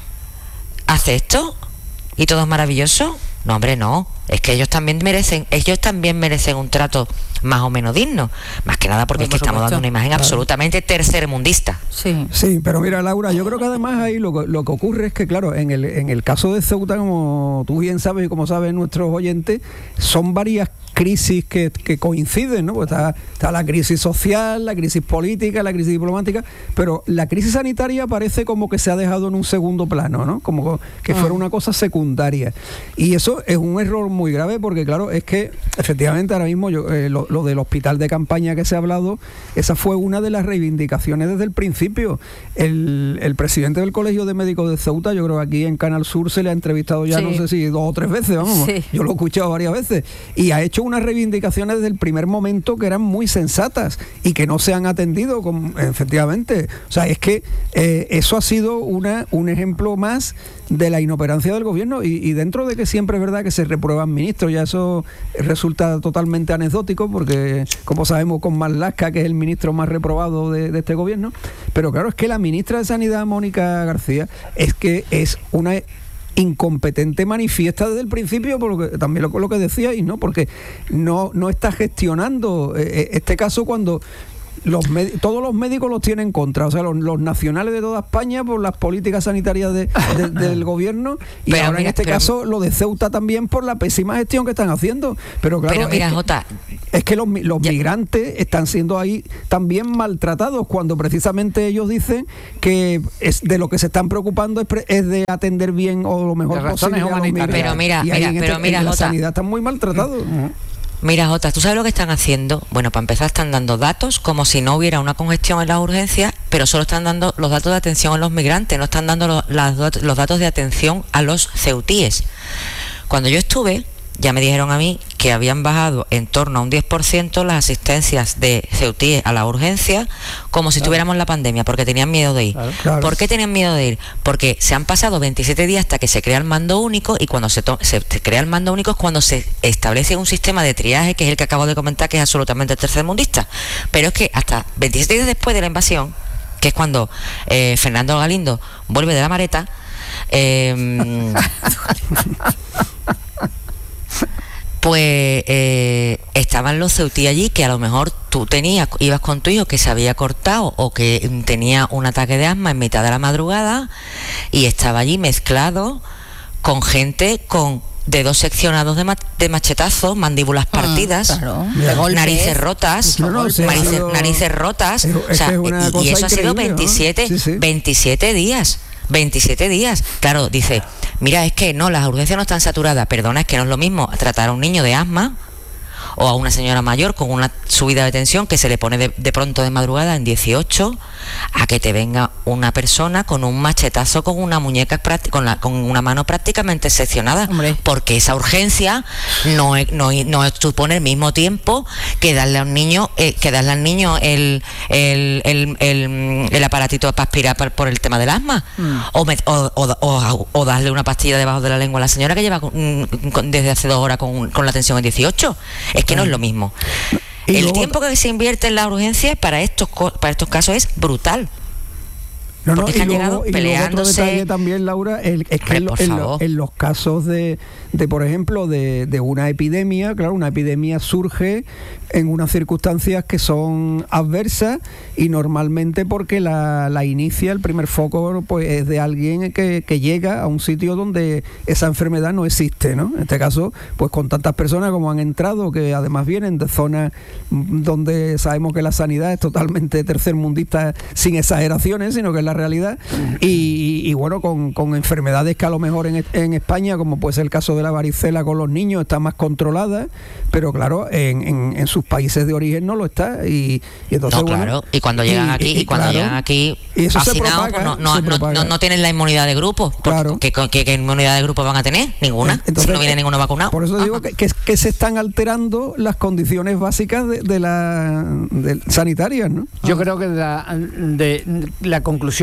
Speaker 4: ¿hace esto? ¿Y todo es maravilloso? No, hombre, no. Es que ellos también merecen, ellos también merecen un trato más o menos digno. Más que nada porque es que estamos dando una imagen absolutamente tercermundista.
Speaker 3: Sí. Sí, pero mira, Laura, yo creo que además ahí lo, lo que ocurre es que, claro, en el, en el caso de Ceuta, como tú bien sabes y como saben nuestros oyentes, son varias crisis que, que coinciden, ¿no? Pues está, está la crisis social, la crisis política, la crisis diplomática, pero la crisis sanitaria parece como que se ha dejado en un segundo plano, ¿no? Como que fuera una cosa secundaria. Y eso es un error muy grave porque, claro, es que efectivamente ahora mismo yo, eh, lo, lo del hospital de campaña que se ha hablado, esa fue una de las reivindicaciones desde el principio. El, el presidente del Colegio de Médicos de Ceuta, yo creo que aquí en Canal Sur se le ha entrevistado ya, sí, no sé si dos o tres veces, vamos, sí, yo lo he escuchado varias veces, y ha hecho unas reivindicaciones desde el primer momento que eran muy sensatas y que no se han atendido con, efectivamente. O sea, es que eh, eso ha sido una, un ejemplo más de la inoperancia del gobierno y, y dentro de que siempre es verdad que se reprueban ministros, ya eso resulta totalmente anecdótico porque, como sabemos, con Marlaska, que es el ministro más reprobado de, de este gobierno, pero claro, es que la ministra de Sanidad, Mónica García, es que es una incompetente manifiesta desde el principio, por lo que, también lo, lo que decíais, ¿no? Porque no, no está gestionando eh, este caso cuando los todos los médicos los tienen en contra, o sea, los, los nacionales de toda España por las políticas sanitarias de, de, del gobierno y pero ahora mira, en este pero, caso lo de Ceuta también por la pésima gestión que están haciendo. Pero claro,
Speaker 4: pero mira,
Speaker 3: es, que,
Speaker 4: Jota,
Speaker 3: es que los, los migrantes están siendo ahí también maltratados cuando precisamente ellos dicen que es de lo que se están preocupando es, es de atender bien o lo mejor posible a los migrantes.
Speaker 4: Pero mira,
Speaker 3: y
Speaker 4: mira,
Speaker 3: en
Speaker 4: pero
Speaker 3: este,
Speaker 4: mira,
Speaker 3: en la
Speaker 4: Jota,
Speaker 3: sanidad están muy maltratados. Uh-huh.
Speaker 4: Mira, Jota, ¿tú sabes lo que están haciendo? Bueno, para empezar están dando datos como si no hubiera una congestión en las urgencias, pero solo están dando los datos de atención a los migrantes, no están dando los, las, los datos de atención a los ceutíes. Cuando yo estuve, ya me dijeron a mí que habían bajado en torno a un diez por ciento las asistencias de ceutíes a la urgencia, como si claro. tuviéramos la pandemia, porque tenían miedo de ir. Claro, claro. ¿Por qué tenían miedo de ir? Porque se han pasado veintisiete días hasta que se crea el mando único, y cuando se, se crea el mando único es cuando se establece un sistema de triaje, que es el que acabo de comentar, que es absolutamente tercermundista. Pero es que hasta veintisiete días después de la invasión, que es cuando eh, Fernando Galindo vuelve de la Mareta, eh, pues eh, estaban los ceutíes allí, que a lo mejor tú tenías, ibas con tu hijo que se había cortado o que tenía un ataque de asma en mitad de la madrugada y estaba allí mezclado con gente con dedos seccionados de, ma de machetazos, mandíbulas partidas, ah, claro. narices rotas, no, no, narices, sido... narices rotas, es, o sea, es y eso ha sido veintisiete, ¿no? sí, sí. veintisiete días. veintisiete días. Claro, dice, mira, es que no, las urgencias no están saturadas. Perdona, es que no es lo mismo tratar a un niño de asma o a una señora mayor con una subida de tensión que se le pone de, de pronto de madrugada en dieciocho, a que te venga una persona con un machetazo con una muñeca, con, la, con una mano prácticamente seccionada. Hombre. Porque esa urgencia no, es, no, no supone el mismo tiempo que darle a un niño, eh, que darle al niño el, el, el, el, el aparatito para aspirar por, por el tema del asma, mm. o, me, o, o, o, o darle una pastilla debajo de la lengua a la señora que lleva con, con, desde hace dos horas con, con la tensión en dieciocho. Es que no es lo mismo. Y el luego, tiempo que se invierte en la urgencia para estos para estos casos es brutal.
Speaker 3: No, no, y, luego, y luego otro detalle también, Laura, el, es que en, en, lo, en los casos de, de por ejemplo, de, de una epidemia, claro, una epidemia surge en unas circunstancias que son adversas y normalmente porque la, la inicia, el primer foco pues es de alguien que, que llega a un sitio donde esa enfermedad no existe, ¿no? En este caso, pues con tantas personas como han entrado, que además vienen de zonas donde sabemos que la sanidad es totalmente tercermundista, sin exageraciones, sino que es la realidad, y, y bueno, con, con enfermedades que a lo mejor en, en España, como puede ser el caso de la varicela con los niños, está más controlada, pero claro, en, en, en sus países de origen no lo está, y, y entonces
Speaker 4: no, claro, bueno, y cuando llegan y, aquí y, y cuando claro, llegan aquí y eso se propaga, no, no, no, no, no tienen la inmunidad de grupo, claro. ¿Qué, qué, qué inmunidad de grupo van a tener? Ninguna. Entonces, si no viene ninguno vacunado.
Speaker 3: Por eso digo que, que, que se están alterando las condiciones básicas de, de la de sanitarias, ¿no?
Speaker 2: Yo creo que de la, de la conclusión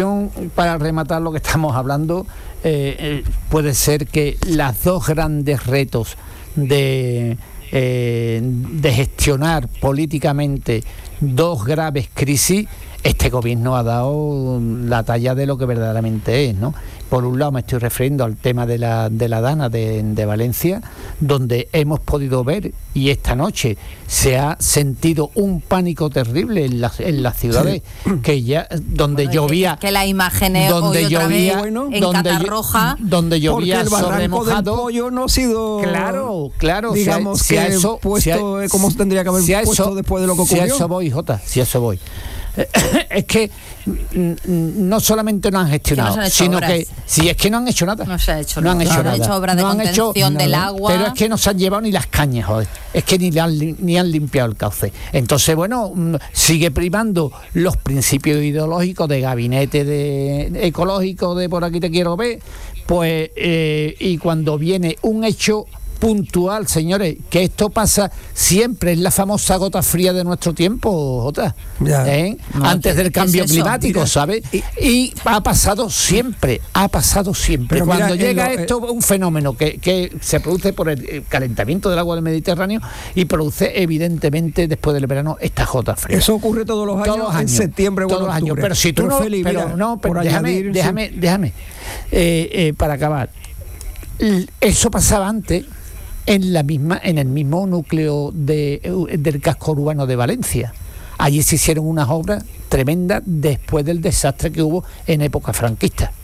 Speaker 2: conclusión, para rematar lo que estamos hablando, eh, eh, puede ser que las dos grandes retos de, eh, de gestionar políticamente dos graves crisis, este gobierno ha dado la talla de lo que verdaderamente es, ¿no? Por un lado me estoy refiriendo al tema de la, de la Dana de, de Valencia, donde hemos podido ver, y esta noche se ha sentido un pánico terrible en las, en las ciudades, sí. que ya donde
Speaker 1: bueno,
Speaker 2: llovía,
Speaker 1: que, que la imagen donde
Speaker 2: donde llovía,
Speaker 1: bueno, en
Speaker 2: donde,
Speaker 1: Catarroja,
Speaker 2: donde llovía
Speaker 3: el
Speaker 2: sobre mojado.
Speaker 3: Del pollo no ha sido,
Speaker 2: claro, claro,
Speaker 3: digamos
Speaker 2: si a, si
Speaker 3: que
Speaker 2: a eso,
Speaker 3: puesto
Speaker 2: si a,
Speaker 3: como se tendría que haber
Speaker 2: si
Speaker 3: puesto
Speaker 2: eso,
Speaker 3: después de lo que ocurrió.
Speaker 2: Si a eso voy, Jota, si a eso voy. Es que no solamente no han gestionado,
Speaker 1: que no han
Speaker 2: sino
Speaker 1: obras.
Speaker 2: que si es que no han hecho nada.
Speaker 1: No se ha hecho
Speaker 2: no
Speaker 1: nada.
Speaker 2: han hecho
Speaker 1: no
Speaker 2: nada.
Speaker 1: han hecho obras de
Speaker 2: no
Speaker 1: contención del
Speaker 2: nada.
Speaker 1: agua.
Speaker 2: Pero es que no se han llevado ni las cañas, joder. Es que ni, le han, ni han limpiado el cauce. Entonces, bueno, sigue primando los principios ideológicos de gabinete de ecológico de por aquí te quiero ver, pues eh, y cuando viene un hecho puntual, señores, que esto pasa siempre, es la famosa gota fría de nuestro tiempo, Jota, ¿eh? no, antes del cambio es climático, ¿sabes? Y, y ha pasado siempre, ha pasado siempre. Pero cuando mira, llega lo, esto, eh, un fenómeno que, que se produce por el calentamiento del agua del Mediterráneo y produce, evidentemente, después del verano, esta gota fría.
Speaker 3: Eso ocurre todos los años, todos los años en septiembre,
Speaker 2: todos los años. Pero si tú pero no, Feli, pero mira, no, pero déjame, añadir, déjame, sí. déjame, eh, eh, para acabar. Eso pasaba antes. En la misma, en el mismo núcleo de, del casco urbano de Valencia. Allí se hicieron unas obras tremendas después del desastre que hubo en época franquista.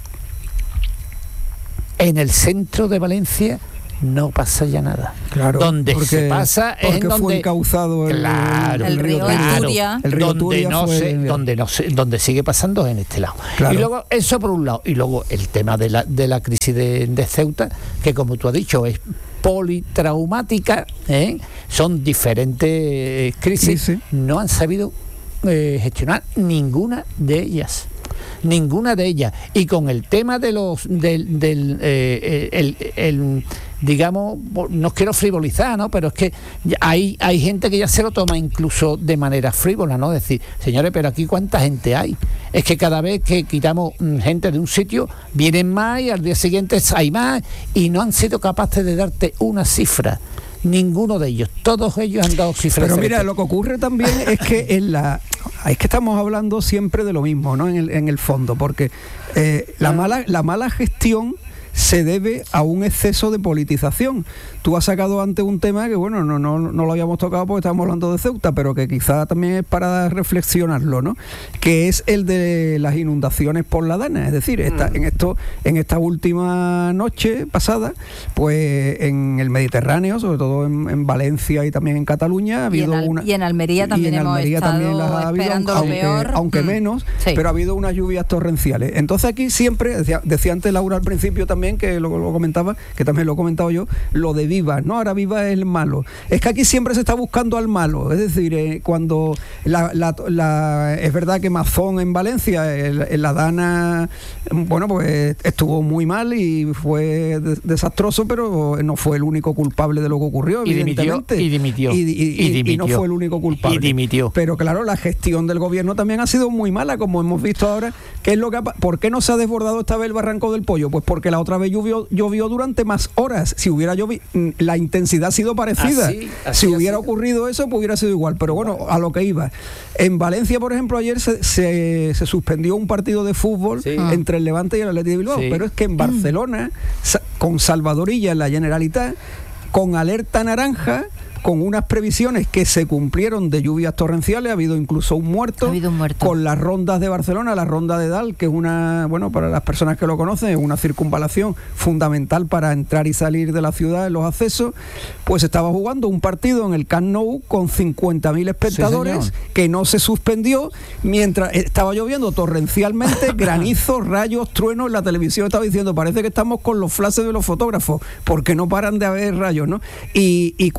Speaker 2: En el centro de Valencia no pasa ya nada.
Speaker 3: Claro,
Speaker 2: donde
Speaker 3: porque,
Speaker 2: se pasa es
Speaker 3: porque
Speaker 2: en donde
Speaker 3: fue encauzado el,
Speaker 2: claro,
Speaker 1: el, el río
Speaker 2: claro,
Speaker 1: Turia.
Speaker 2: El río donde Turia no se, donde no se, donde sigue pasando es en este lado. Claro. Y luego eso por un lado y luego el tema de la de la crisis de, de Ceuta, que como tú has dicho es politraumática, ¿eh? Son diferentes eh, crisis, sí, sí. No han sabido eh, gestionar ninguna de ellas. Ninguna de ellas. Y con el tema de los del, del eh, el, el, el digamos, no quiero frivolizar, ¿no? Pero es que hay, hay gente que ya se lo toma incluso de manera frívola, ¿no? Decir, señores, pero aquí ¿cuánta gente hay? Es que cada vez que quitamos gente de un sitio, vienen más y al día siguiente hay más y no han sido capaces de darte una cifra. Ninguno de ellos, todos ellos han dado cifras.
Speaker 3: Pero mira, lo que ocurre también es que en la es que estamos hablando siempre de lo mismo, ¿no? En el, en el fondo, porque eh, la mala la mala gestión se debe a un exceso de politización. Tú has sacado antes un tema que, bueno, no, no, no lo habíamos tocado porque estábamos hablando de Ceuta, pero que quizá también es para reflexionarlo, ¿no? Que es el de las inundaciones por la Dana. Es decir, esta, en esto, en esta última noche pasada, pues en el Mediterráneo, sobre todo en, en Valencia y también en Cataluña, ha habido
Speaker 1: y en, Al,
Speaker 3: una...
Speaker 1: y en Almería también
Speaker 3: en
Speaker 1: hemos
Speaker 3: Almería
Speaker 1: estado
Speaker 3: también las ha habido,
Speaker 1: esperando
Speaker 3: aunque,
Speaker 1: lo peor.
Speaker 3: aunque
Speaker 1: mm.
Speaker 3: menos,
Speaker 1: sí.
Speaker 3: Pero ha habido unas lluvias torrenciales. Entonces aquí siempre, decía, decía antes Laura al principio también, que lo, lo comentaba, que también lo he comentado yo, lo de Vivas, ¿no? Ahora Vivas es el malo. Es que aquí siempre se está buscando al malo. Es decir, eh, cuando la, la, la, es verdad que Mazón en Valencia, el, el, la Dana, bueno, pues estuvo muy mal y fue de, desastroso, pero no fue el único culpable de lo que ocurrió,
Speaker 2: y
Speaker 3: evidentemente.
Speaker 2: Dimitió, y dimitió.
Speaker 3: Y, y, y,
Speaker 2: y, dimitió.
Speaker 3: y no fue el único culpable.
Speaker 2: Y dimitió.
Speaker 3: Pero claro, la gestión del gobierno también ha sido muy mala, como hemos visto ahora. ¿Qué es lo que ha, ¿Por qué no se ha desbordado esta vez el Barranco del Pollo? Pues porque la otra vez llovió, llovió durante más horas. Si hubiera llovido, la intensidad ha sido parecida. Así, así si hubiera ocurrido eso, pues hubiera sido igual. Pero bueno, a lo que iba. En Valencia, por ejemplo, ayer se, se, se suspendió un partido de fútbol sí. entre el Levante y el Athletic de Bilbao. Sí. Pero es que en Barcelona, con Salvadorilla en la Generalitat, con alerta naranja, con unas previsiones que se cumplieron de lluvias torrenciales, ha habido incluso un muerto,
Speaker 1: ha habido un muerto.
Speaker 3: Con las rondas de Barcelona, la ronda de Dal, que es una, bueno, para las personas que lo conocen, es una circunvalación fundamental para entrar y salir de la ciudad en los accesos, pues estaba jugando un partido en el Camp Nou con cincuenta mil espectadores, sí, que no se suspendió, mientras estaba lloviendo torrencialmente, granizo, rayos, truenos, en la televisión estaba diciendo, parece que estamos con los flashes de los fotógrafos, porque no paran de haber rayos, ¿no? Y, y curiosamente,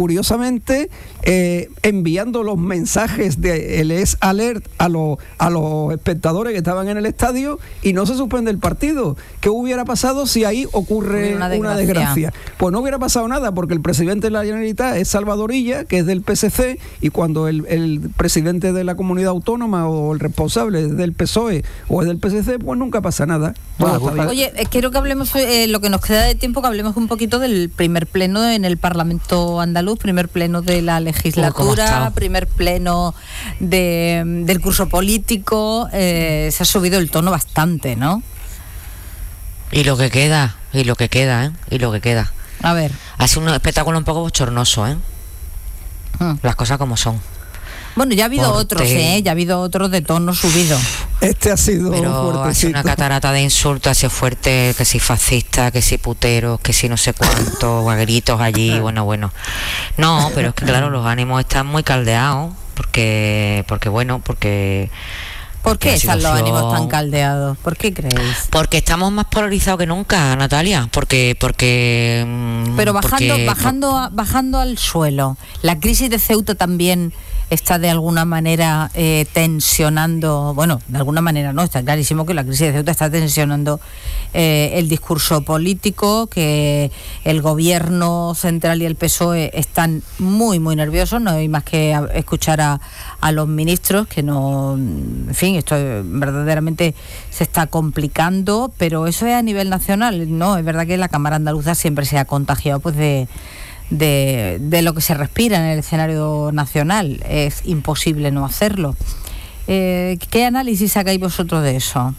Speaker 3: precisamente eh, enviando los mensajes de el es alert a los a los espectadores que estaban en el estadio y no se suspende el partido. ¿Qué hubiera pasado si ahí ocurre una desgracia? una desgracia? Pues no hubiera pasado nada, porque el presidente de la Generalitat es Salvador Illa, que es del P S C, y cuando el, el presidente de la comunidad autónoma o el responsable es del P S O E o es del P S C, pues nunca pasa nada. Bueno,
Speaker 1: Oye, eh, quiero que hablemos, eh, lo que nos queda de tiempo, que hablemos un poquito del primer pleno en el Parlamento andaluz, primer pleno de la legislatura, primer pleno de, del curso político. Eh, se ha subido el tono bastante, ¿no?
Speaker 4: Y lo que queda, y lo que queda, ¿eh? Y lo que queda.
Speaker 1: A ver.
Speaker 4: Ha sido un espectáculo un poco bochornoso, ¿eh? Hmm. Las cosas como son.
Speaker 1: Bueno, ya ha habido
Speaker 4: Porte.
Speaker 1: otros, ¿eh? Ya ha habido otros de tono subido.
Speaker 3: Este ha sido
Speaker 4: Pero ha sido una catarata de insultos, ha sido fuerte, que si fascista, que si puteros, que si no sé cuántos, a gritos allí, bueno, bueno. No, pero es que claro, los ánimos están muy caldeados, porque, porque bueno, porque...
Speaker 1: ¿Por qué están los ánimos tan caldeados? ¿Por qué creéis?
Speaker 4: Porque estamos más polarizados que nunca, Natalia, porque... porque
Speaker 1: Pero bajando,
Speaker 4: porque,
Speaker 1: bajando, a, bajando al suelo, la crisis de Ceuta también está de alguna manera eh, tensionando, bueno, de alguna manera no, está clarísimo que la crisis de Ceuta está tensionando eh, el discurso político, que el gobierno central y el P S O E están muy, muy nerviosos, no hay más que a, escuchar a, a los ministros, que no, en fin, esto verdaderamente se está complicando, pero eso es a nivel nacional, ¿no? Es verdad que la Cámara Andaluza siempre se ha contagiado pues de... De, de lo que se respira en el escenario nacional. Es imposible no hacerlo. Eh, ¿Qué análisis sacáis vosotros de eso?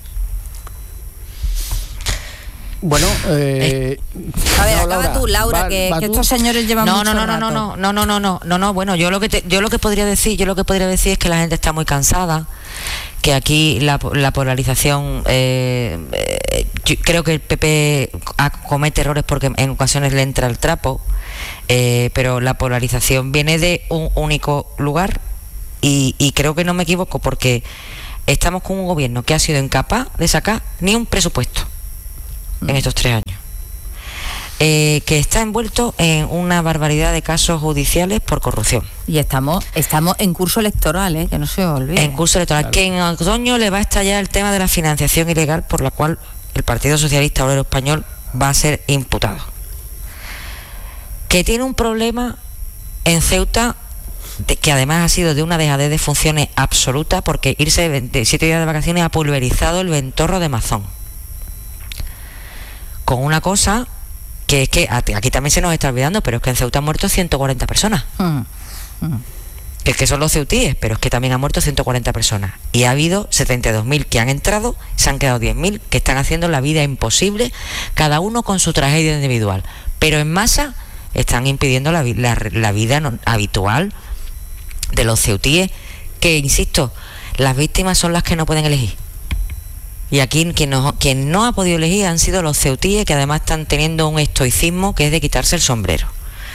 Speaker 2: Bueno, eh,
Speaker 1: a ver,
Speaker 2: no,
Speaker 1: acaba
Speaker 2: Laura,
Speaker 1: tú, Laura,
Speaker 2: va,
Speaker 1: que,
Speaker 2: va
Speaker 1: que
Speaker 2: tú.
Speaker 1: estos señores llevan
Speaker 4: no,
Speaker 1: mucho
Speaker 4: no, no,
Speaker 1: rato.
Speaker 4: no, no, no, no, no, no, no, no, bueno, yo lo que te, yo lo que podría decir, yo lo que podría decir es que la gente está muy cansada, que aquí la, la polarización, eh, eh, yo creo que el P P comete errores porque en ocasiones le entra el trapo, eh, pero la polarización viene de un único lugar y, y creo que no me equivoco, porque estamos con un gobierno que ha sido incapaz de sacar ni un presupuesto mm. en estos tres años. Eh, que está envuelto en una barbaridad de casos judiciales por corrupción.
Speaker 1: Y estamos estamos en curso electoral, ¿eh? Que no se olvide.
Speaker 4: En curso electoral, claro. Que en otoño le va a estallar el tema de la financiación ilegal, por la cual el Partido Socialista Obrero Español va a ser imputado. Que tiene un problema en Ceuta, de, que además ha sido de una dejadez de funciones absoluta, porque irse de siete días de vacaciones ha pulverizado el ventorro de Mazón. Con una cosa... que es que aquí también se nos está olvidando, pero es que en Ceuta han muerto ciento cuarenta personas. Mm, mm. Que es que son los ceutíes, pero es que también han muerto ciento cuarenta personas. Y ha habido setenta y dos mil que han entrado, se han quedado diez mil que están haciendo la vida imposible, cada uno con su tragedia individual. Pero en masa están impidiendo la, la, la vida no, habitual de los ceutíes, que, insisto, las víctimas son las que no pueden elegir. Y aquí quien no, quien no ha podido elegir han sido los ceutíes, que además están teniendo un estoicismo que es de quitarse el sombrero.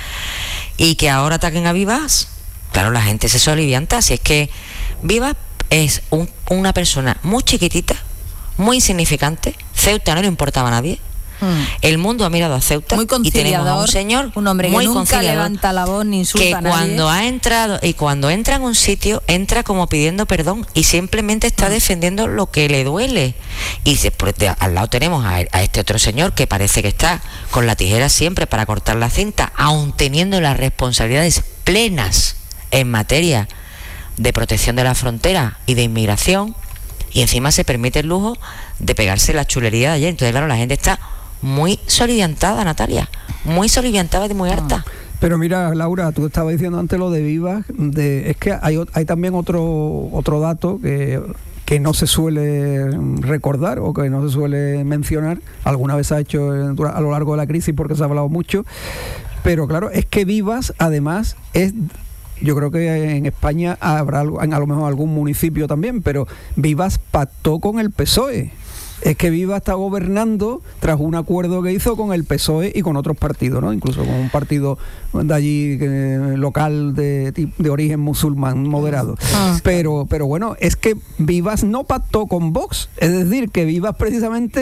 Speaker 4: Y que ahora ataquen a Vivas, claro, la gente se solivianta. Si es que Vivas es un, una persona muy chiquitita, muy insignificante, Ceuta no le importaba a nadie. Mm. El mundo ha mirado a Ceuta
Speaker 1: muy
Speaker 4: y tenemos a un señor
Speaker 1: un hombre
Speaker 4: muy
Speaker 1: que nunca levanta la voz ni insulta
Speaker 4: que
Speaker 1: a nadie.
Speaker 4: Cuando ha entrado y cuando entra en un sitio entra como pidiendo perdón y simplemente está mm. defendiendo lo que le duele. Y después de, al lado tenemos a, a este otro señor que parece que está con la tijera siempre para cortar la cinta, aun teniendo las responsabilidades plenas en materia de protección de la frontera y de inmigración, y encima se permite el lujo de pegarse la chulería de ayer. Entonces claro, la gente está muy soliviantada, Natalia, muy soliviantada y muy harta.
Speaker 3: Pero mira, Laura, tú estabas diciendo antes lo de Vivas, de, es que hay, hay también otro otro dato que, que no se suele recordar o que no se suele mencionar. Alguna vez se ha hecho a lo largo de la crisis porque se ha hablado mucho, pero claro, es que Vivas además es... Yo creo que en España habrá en a lo mejor algún municipio también, pero Vivas pactó con el P S O E. Es que Vivas está gobernando tras un acuerdo que hizo con el P S O E y con otros partidos, ¿no? Incluso con un partido de allí eh, local de, de origen musulmán moderado. Ah. Pero, pero bueno, es que Vivas no pactó con Vox. Es decir, que Vivas precisamente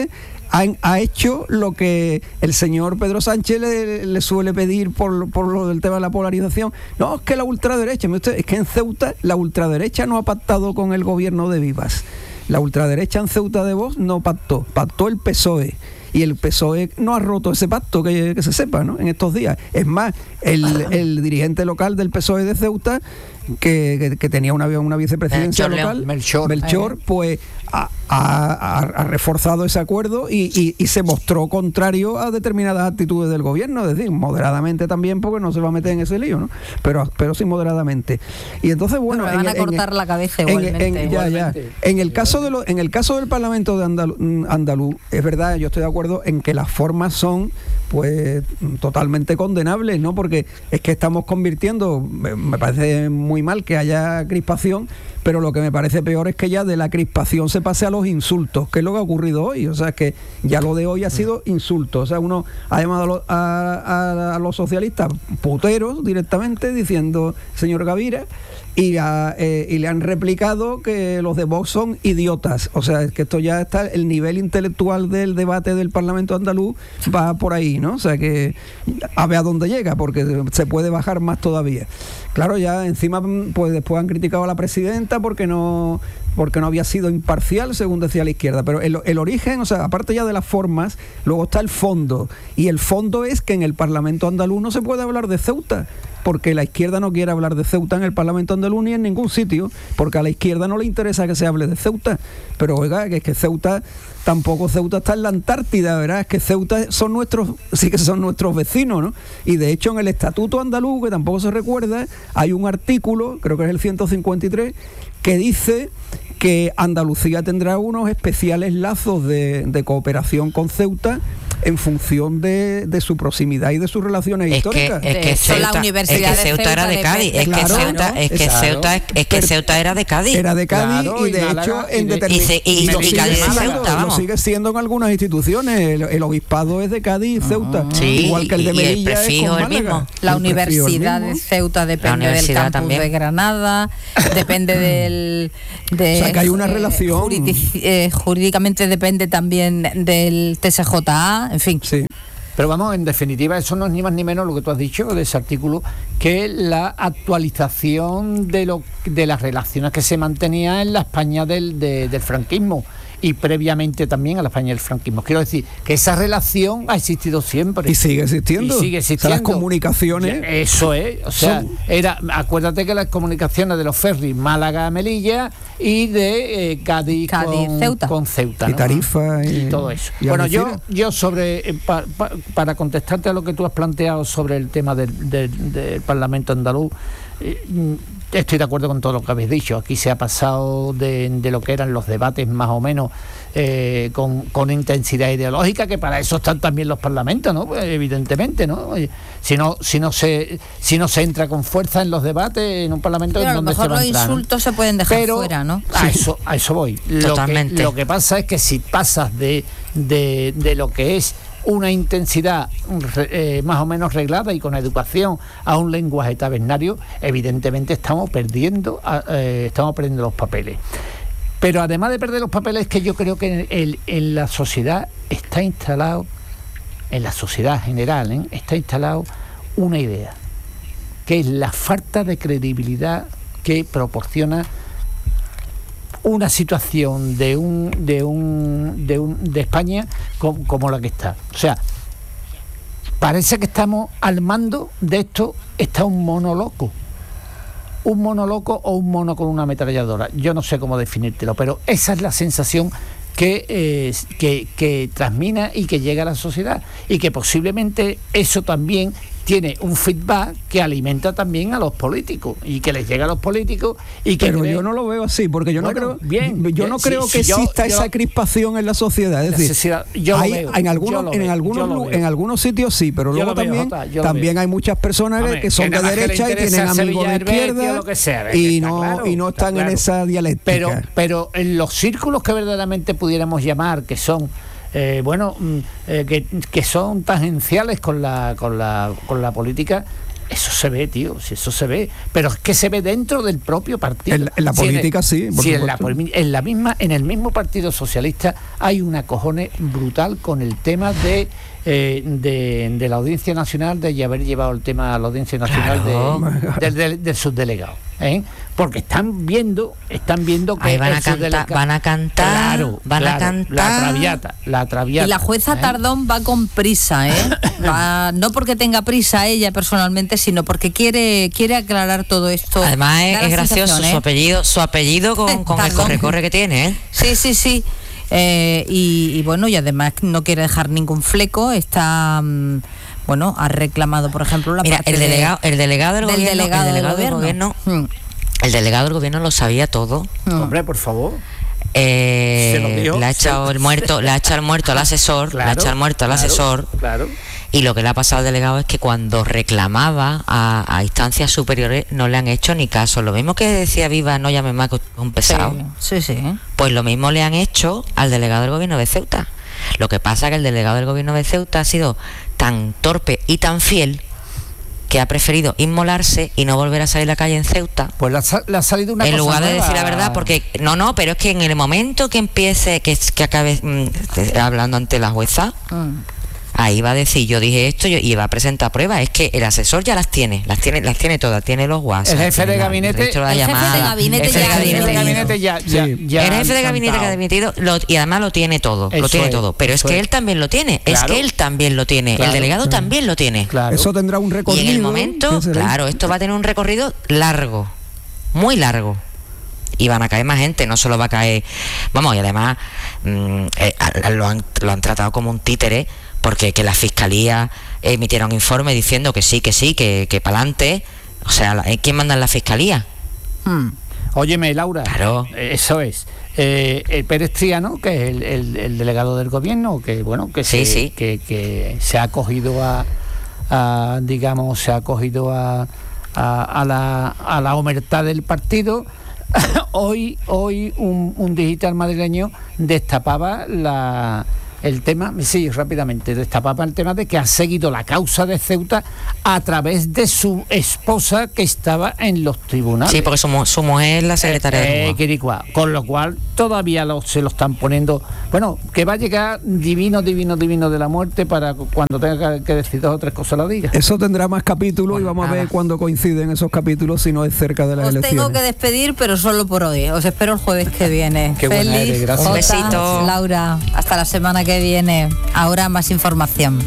Speaker 3: ha, ha hecho lo que el señor Pedro Sánchez le, le suele pedir por, por lo del tema de la polarización. No, es que la ultraderecha, es que en Ceuta la ultraderecha no ha pactado con el gobierno de Vivas. La ultraderecha en Ceuta de Vox no pactó, pactó el P S O E. Y el P S O E no ha roto ese pacto, que, que se sepa, ¿no? En estos días. Es más, el, el dirigente local del P S O E de Ceuta, que, que, que tenía una, una vicepresidencia
Speaker 4: Melchor
Speaker 3: local,
Speaker 2: Melchor,
Speaker 3: Melchor pues ha, ha, ha reforzado ese acuerdo y, y, y se mostró contrario a determinadas actitudes del gobierno, es decir, moderadamente también, porque no se va a meter en ese lío, ¿no? Pero, pero sí moderadamente. Y entonces, bueno,
Speaker 1: bueno, me van
Speaker 3: en,
Speaker 1: a cortar
Speaker 3: en,
Speaker 1: la cabeza
Speaker 3: en,
Speaker 1: igualmente.
Speaker 3: En, ya, ya. En el caso de lo, en el caso del Parlamento de Andaluz, andaluz, es verdad, yo estoy de acuerdo en que las formas son pues totalmente condenables, ¿no? Porque es que estamos convirtiendo, me parece muy mal que haya crispación, pero lo que me parece peor es que ya de la crispación se pase a los insultos, que es lo que ha ocurrido hoy. O sea, que ya lo de hoy ha sido insulto. O sea, uno ha llamado a, lo, a, a, a los socialistas puteros directamente, diciendo señor Gavira, y, a, eh, y le han replicado que los de Vox son idiotas. O sea, es que esto ya está, el nivel intelectual del debate del Parlamento andaluz va por ahí, ¿no? O sea, que a ver a dónde llega, porque se puede bajar más todavía. Claro, ya encima, pues después han criticado a la presidenta porque no porque no había sido imparcial, según decía la izquierda. Pero el, el origen, o sea, aparte ya de las formas, luego está el fondo. Y el fondo es que en el Parlamento andaluz no se puede hablar de Ceuta, porque la izquierda no quiere hablar de Ceuta en el Parlamento andaluz ni en ningún sitio, porque a la izquierda no le interesa que se hable de Ceuta. Pero oiga, que es que Ceuta, tampoco Ceuta está en la Antártida, ¿verdad? Es que Ceuta son nuestros, sí que son nuestros vecinos, ¿no? Y de hecho en el Estatuto andaluz, que tampoco se recuerda, hay un artículo, creo que es el ciento cincuenta y tres, que dice que Andalucía tendrá unos especiales lazos de, de cooperación con Ceuta en función de, de su proximidad y de sus relaciones
Speaker 4: es
Speaker 3: históricas.
Speaker 4: Que, es, que Ceuta, la Universidad es que Ceuta, de Ceuta era de Cádiz, es, claro, que Ceuta, ¿no? es que claro. Ceuta es, es que Ceuta era de Cádiz.
Speaker 3: Era de Cádiz, claro, y de y hecho en determinadas
Speaker 4: y, y, y, lo, y sigue
Speaker 3: Ceuta, lo sigue siendo en algunas instituciones. El, el obispado es de Cádiz, Ceuta,
Speaker 4: uh-huh. sí,
Speaker 3: igual que el de Melilla
Speaker 4: y el es con
Speaker 1: el mismo. La el Universidad de Ceuta depende
Speaker 4: universidad
Speaker 1: del campus
Speaker 4: también.
Speaker 1: de Granada, depende del de,
Speaker 3: o sea, que hay una
Speaker 1: eh,
Speaker 3: relación
Speaker 1: juridic, eh, jurídicamente depende también del T S J A, en fin.
Speaker 2: Sí. Pero vamos, en definitiva, eso no es ni más ni menos lo que tú has dicho de ese artículo, que la actualización de lo de las relaciones que se mantenía en la España del, de, del franquismo y previamente también a la España del franquismo. Quiero decir que esa relación ha existido siempre.
Speaker 3: Y sigue existiendo.
Speaker 2: Y sigue existiendo.
Speaker 3: O sea, las comunicaciones.
Speaker 2: Eso es. O sea, son... era, acuérdate que las comunicaciones de los ferries Málaga-Melilla y de eh, Cádiz,
Speaker 1: Cádiz
Speaker 2: con
Speaker 1: Ceuta.
Speaker 2: Con Ceuta,
Speaker 3: y
Speaker 2: ¿no?
Speaker 3: Tarifa y,
Speaker 2: y todo eso.
Speaker 3: Y
Speaker 2: bueno, yo, yo sobre, eh, pa, pa, para contestarte a lo que tú has planteado sobre el tema del, del, del Parlamento andaluz, eh, estoy de acuerdo con todo lo que habéis dicho. Aquí se ha pasado de, de lo que eran los debates más o menos eh, con, con intensidad ideológica, que para eso están también los parlamentos, ¿no? Pues, evidentemente, ¿no? Si no, si no se, si no se entra con fuerza en los debates en un parlamento,
Speaker 1: pero
Speaker 2: en donde
Speaker 1: a lo mejor
Speaker 2: se va a
Speaker 1: los
Speaker 2: entrar,
Speaker 1: insultos, ¿no? Se pueden dejar
Speaker 2: pero
Speaker 1: fuera, ¿no?
Speaker 2: A eso, a eso voy.
Speaker 4: Totalmente.
Speaker 2: Lo que, lo que pasa es que si pasas de, de, de lo que es una intensidad eh, más o menos reglada y con educación a un lenguaje tabernario, evidentemente estamos perdiendo eh, estamos perdiendo los papeles. Pero además de perder los papeles, que yo creo que en, el, en la sociedad está instalado, en la sociedad general, ¿eh? está instalado una idea, que es la falta de credibilidad que proporciona una situación de un de un de un de España como, como la que está. O sea, parece que estamos al mando de esto, está un mono loco. Un mono loco o un mono con una ametralladora. Yo no sé cómo definírtelo, pero esa es la sensación que, eh, que, que transmina y que llega a la sociedad, y que posiblemente eso también tiene un feedback que alimenta también a los políticos y que les llega a los políticos y que
Speaker 3: pero
Speaker 2: creen...
Speaker 3: yo no lo veo así, porque yo bueno, no creo bien, yo
Speaker 2: bien,
Speaker 3: no creo
Speaker 2: sí,
Speaker 3: que
Speaker 2: sí,
Speaker 3: exista
Speaker 2: yo,
Speaker 3: esa
Speaker 2: yo,
Speaker 3: crispación en la sociedad, es decir,
Speaker 2: yo
Speaker 3: hay,
Speaker 2: lo veo,
Speaker 3: en algunos
Speaker 2: yo
Speaker 3: en
Speaker 2: veo,
Speaker 3: algunos en algunos sitios sí, pero luego
Speaker 2: veo,
Speaker 3: también
Speaker 2: Jota,
Speaker 3: también hay muchas personas
Speaker 2: Hombre,
Speaker 3: que son
Speaker 2: que
Speaker 3: de derecha y tienen amigos de izquierda
Speaker 2: que sea,
Speaker 3: y no
Speaker 2: claro,
Speaker 3: y no están
Speaker 2: claro.
Speaker 3: en esa dialéctica.
Speaker 2: Pero pero en los círculos que verdaderamente pudiéramos llamar, que son Eh, bueno, eh, que, que son tangenciales con la con la con la política, Eso se ve, tío, si eso se ve, pero es que se ve dentro del propio partido.
Speaker 3: En, en la
Speaker 2: si
Speaker 3: política
Speaker 2: en el,
Speaker 3: sí, por
Speaker 2: si en, la,
Speaker 3: supuesto.
Speaker 2: en la misma, en el mismo Partido Socialista hay una cojones brutal con el tema de, eh, de, de la Audiencia Nacional, de haber llevado el tema a la Audiencia Nacional
Speaker 4: Claro.
Speaker 2: de, del, del, del subdelegado, ¿eh? Porque están viendo, están viendo que
Speaker 4: Ahí van,
Speaker 2: el
Speaker 4: a cantar,
Speaker 2: subdelega-
Speaker 4: van a cantar,
Speaker 2: claro,
Speaker 4: van
Speaker 2: claro,
Speaker 4: a cantar.
Speaker 2: la traviata, la traviata.
Speaker 1: Y la jueza
Speaker 2: ¿eh?
Speaker 1: Tardón va con prisa, ¿eh? Va, no porque tenga prisa ella personalmente, sino porque quiere quiere aclarar todo esto.
Speaker 4: Además es,
Speaker 1: Da la
Speaker 4: es gracioso
Speaker 1: sensación, ¿eh?
Speaker 4: su apellido, su apellido con, con el
Speaker 1: Tardón.
Speaker 4: corre-corre que tiene, ¿eh?
Speaker 1: Sí, sí, sí. Eh, y, y bueno, y además no quiere dejar ningún fleco. Está, mm, bueno, ha reclamado, por ejemplo, la
Speaker 4: Mira,
Speaker 1: parte
Speaker 4: el
Speaker 1: de-
Speaker 4: delegado, el delegado del,
Speaker 1: del
Speaker 4: gobierno,
Speaker 1: delegado,
Speaker 4: el delegado
Speaker 1: del
Speaker 4: del
Speaker 1: gobierno.
Speaker 4: gobierno,
Speaker 1: Mm,
Speaker 4: el delegado del gobierno lo sabía todo.
Speaker 1: mm.
Speaker 2: Hombre, por favor.
Speaker 4: Eh,
Speaker 2: Se lo dijo,
Speaker 4: le ha echado
Speaker 2: se-
Speaker 4: el muerto, le ha echado el muerto al asesor, le ha echado el muerto al
Speaker 2: claro,
Speaker 4: asesor.
Speaker 2: Claro.
Speaker 4: Y lo que le ha pasado al delegado es que cuando reclamaba a, a instancias superiores no le han hecho ni caso. Lo mismo que decía Viva, no llame más que usted es un pesado.
Speaker 1: Sí, sí, sí.
Speaker 4: Pues lo mismo le han hecho al delegado del gobierno de Ceuta. Lo que pasa es que el delegado del gobierno de Ceuta ha sido tan torpe y tan fiel que ha preferido inmolarse y no volver a salir a la calle en Ceuta.
Speaker 2: Pues le ha, sa- le ha salido una
Speaker 4: En
Speaker 2: cosa
Speaker 4: lugar de
Speaker 2: nueva.
Speaker 4: decir la verdad, porque no, no, pero es que en el momento que empiece, que, que acabe mm, hablando ante la jueza,
Speaker 1: Mm.
Speaker 4: ahí va a decir, yo dije esto yo, y va a presentar pruebas. Es que el asesor ya las tiene, las tiene, las tiene todas, tiene los WhatsApp.
Speaker 2: El jefe
Speaker 4: tiene
Speaker 2: de
Speaker 4: la-
Speaker 2: gabinete-
Speaker 4: registro de
Speaker 1: el jefe de
Speaker 4: llamada,
Speaker 1: gabinete
Speaker 4: jefe de
Speaker 1: ya-
Speaker 2: El jefe de
Speaker 4: gabinete.
Speaker 2: gabinete ya, ya,
Speaker 3: Sí.
Speaker 2: ya
Speaker 4: El jefe de gabinete que ha
Speaker 2: cantado.
Speaker 4: dimitido lo- y además lo tiene todo, lo
Speaker 2: Eso
Speaker 4: tiene
Speaker 2: es,
Speaker 4: todo. Pero es
Speaker 2: eso
Speaker 4: que
Speaker 2: es.
Speaker 4: él también lo tiene, es
Speaker 2: Claro.
Speaker 4: que él también lo tiene,
Speaker 2: Claro.
Speaker 4: el delegado también lo tiene.
Speaker 2: Claro.
Speaker 3: Eso tendrá un
Speaker 4: Y
Speaker 3: recorrido.
Speaker 4: en el momento,
Speaker 3: ¿qué será?
Speaker 4: claro, esto va a tener un recorrido largo, muy largo. Y van a caer más gente, no solo va a caer... Vamos, y además mm, eh, a- lo, han, lo han tratado como un títere, porque que la Fiscalía emitiera un informe diciendo que sí, que sí, que, que para adelante. O sea, la- ¿quién manda en la Fiscalía?
Speaker 1: Mm.
Speaker 2: Óyeme, Laura.
Speaker 4: Claro.
Speaker 2: Eso es. Eh, el Pérez Triano, que es el, el- el delegado del gobierno, que bueno, que,
Speaker 4: Sí,
Speaker 2: se,
Speaker 4: sí.
Speaker 2: Que, que se ha acogido a, a, digamos, se ha acogido a, a, a la, a la omertad del partido. hoy hoy un, un digital madrileño destapaba la el tema, sí, rápidamente, destapaba el tema de que ha seguido la causa de Ceuta a través de su esposa que estaba en los tribunales.
Speaker 4: Sí, porque su, mu- su mujer es la secretaria de
Speaker 2: Eh,
Speaker 4: Rúa.
Speaker 2: Quiricua. Con lo cual todavía lo- se lo están poniendo. Bueno, que va a llegar divino, divino, divino de la muerte para cuando tenga que decir dos o tres cosas lo diga.
Speaker 3: Eso tendrá más capítulos y vamos a ver
Speaker 4: nada.
Speaker 3: cuándo coinciden esos capítulos si no es cerca de las
Speaker 1: Os
Speaker 3: elecciones.
Speaker 1: tengo que despedir, pero solo por hoy. Os espero el jueves que viene.
Speaker 2: Qué buena
Speaker 1: Feliz,
Speaker 2: eres, gracias.
Speaker 1: Jota,
Speaker 4: Un besito.
Speaker 1: Laura, hasta la semana que viene. Ahora más información.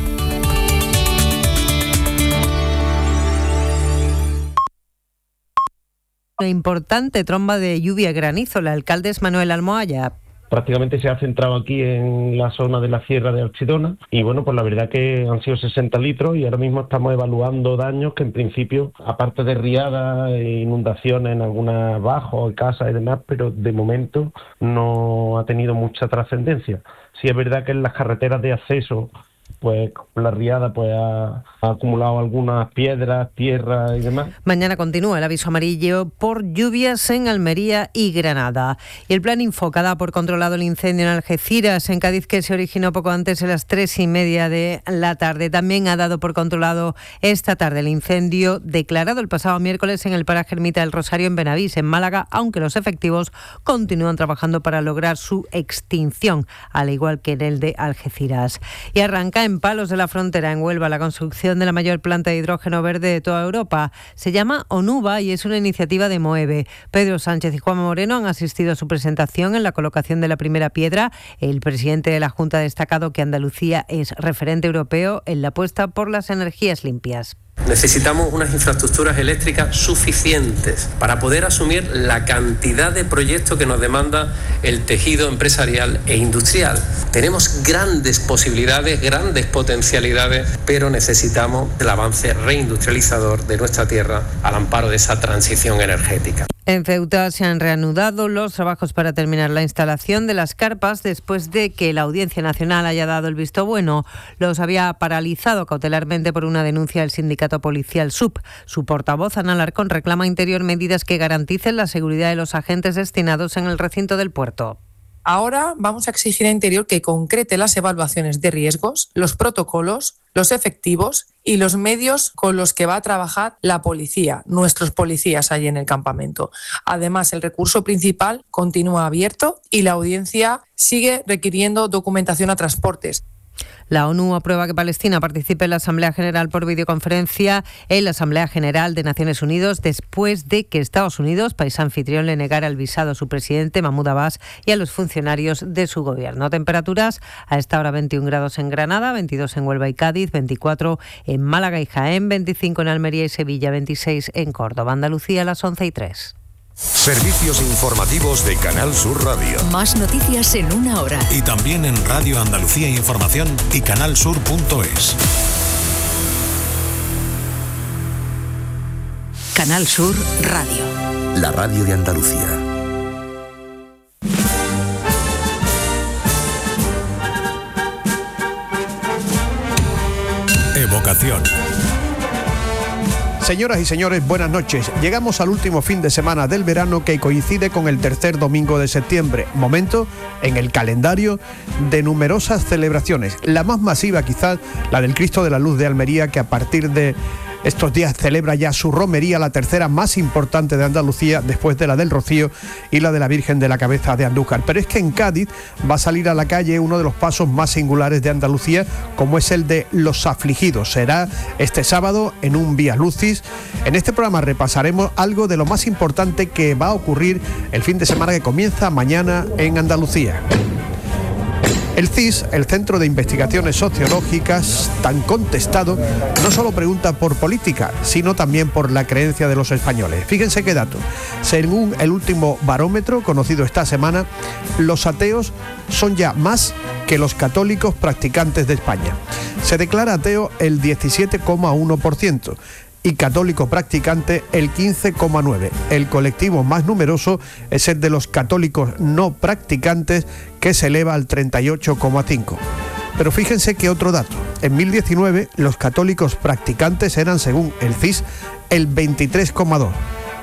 Speaker 5: Una importante tromba de lluvia y granizo. El alcalde es Manuel Almohaya.
Speaker 6: Prácticamente se ha centrado aquí en la zona de la Sierra de Archidona y bueno, pues la verdad que han sido sesenta litros y ahora mismo estamos evaluando daños que en principio, aparte de riadas e inundaciones en algunas bajos, casas y demás, pero de momento no ha tenido mucha trascendencia. Sí es verdad que en las carreteras de acceso, pues la riada pues ha, ha acumulado algunas piedras, tierra y demás.
Speaker 5: Mañana continúa el aviso amarillo por lluvias en Almería y Granada. Y el plan Infoca da por controlado el incendio en Algeciras, en Cádiz, que se originó poco antes de las tres y media de la tarde. También ha dado por controlado esta tarde el incendio declarado el pasado miércoles en el paraje Ermita del Rosario en Benavís, en Málaga, aunque los efectivos continúan trabajando para lograr su extinción, al igual que en el de Algeciras. Y arranca en Palos de la Frontera, en Huelva, la construcción de la mayor planta de hidrógeno verde de toda Europa. Se llama ONUVA y es una iniciativa de MOEVE. Pedro Sánchez y Juan Moreno han asistido a su presentación en la colocación de la primera piedra. El presidente de la Junta ha destacado que Andalucía es referente europeo en la apuesta por las energías limpias.
Speaker 7: Necesitamos unas infraestructuras eléctricas suficientes para poder asumir la cantidad de proyectos que nos demanda el tejido empresarial e industrial. Tenemos grandes posibilidades, grandes potencialidades, pero necesitamos el avance reindustrializador de nuestra tierra al amparo de esa transición energética.
Speaker 5: En Ceuta se han reanudado los trabajos para terminar la instalación de las carpas después de que la Audiencia Nacional haya dado el visto bueno. Los había paralizado cautelarmente por una denuncia del sindicato policial S U P. Su portavoz, Ana Alarcón, reclama a Interior medidas que garanticen la seguridad de los agentes destinados en el recinto del puerto.
Speaker 8: Ahora vamos a exigir a Interior que concrete las evaluaciones de riesgos, los protocolos, los efectivos y los medios con los que va a trabajar la policía, nuestros policías allí en el campamento. Además, el recurso principal continúa abierto y la audiencia sigue requiriendo documentación a transportes.
Speaker 5: La ONU aprueba que Palestina participe en la Asamblea General por videoconferencia en la Asamblea General de Naciones Unidas después de que Estados Unidos, país anfitrión, le negara el visado a su presidente Mahmoud Abbas y a los funcionarios de su gobierno. Temperaturas a esta hora veintiún grados en Granada, veintidós en Huelva y Cádiz, veinticuatro en Málaga y Jaén, veinticinco en Almería y Sevilla, veintiséis en Córdoba. Andalucía a las once y tres.
Speaker 9: Servicios informativos de Canal Sur Radio.
Speaker 10: Más noticias en una hora.
Speaker 9: Y también en Radio Andalucía Información y canalsur punto es.
Speaker 10: Canal Sur Radio.
Speaker 9: La radio de Andalucía. Evocación.
Speaker 11: Señoras y señores, buenas noches. Llegamos al último fin de semana del verano que coincide con el tercer domingo de septiembre, momento en el calendario de numerosas celebraciones. La más masiva quizás, la del Cristo de la Luz de Almería, que a partir de estos días celebra ya su romería, la tercera más importante de Andalucía, después de la del Rocío y la de la Virgen de la Cabeza de Andújar. Pero es que en Cádiz va a salir a la calle uno de los pasos más singulares de Andalucía, como es el de los afligidos. Será este sábado en un Vía Lucis. En este programa repasaremos algo de lo más importante que va a ocurrir el fin de semana que comienza mañana en Andalucía. El C I S, el Centro de Investigaciones Sociológicas, tan contestado, no solo pregunta por política, sino también por la creencia de los españoles. Fíjense qué dato. Según el último barómetro conocido esta semana, los ateos son ya más que los católicos practicantes de España. Se declara ateo el diecisiete coma uno por ciento. Y católico practicante el quince coma nueve por ciento. El colectivo más numeroso es el de los católicos no practicantes, que se eleva al treinta y ocho coma cinco por ciento. Pero fíjense que otro dato. En dos mil diecinueve los católicos practicantes eran, según el C I S, el veintitrés coma dos por ciento.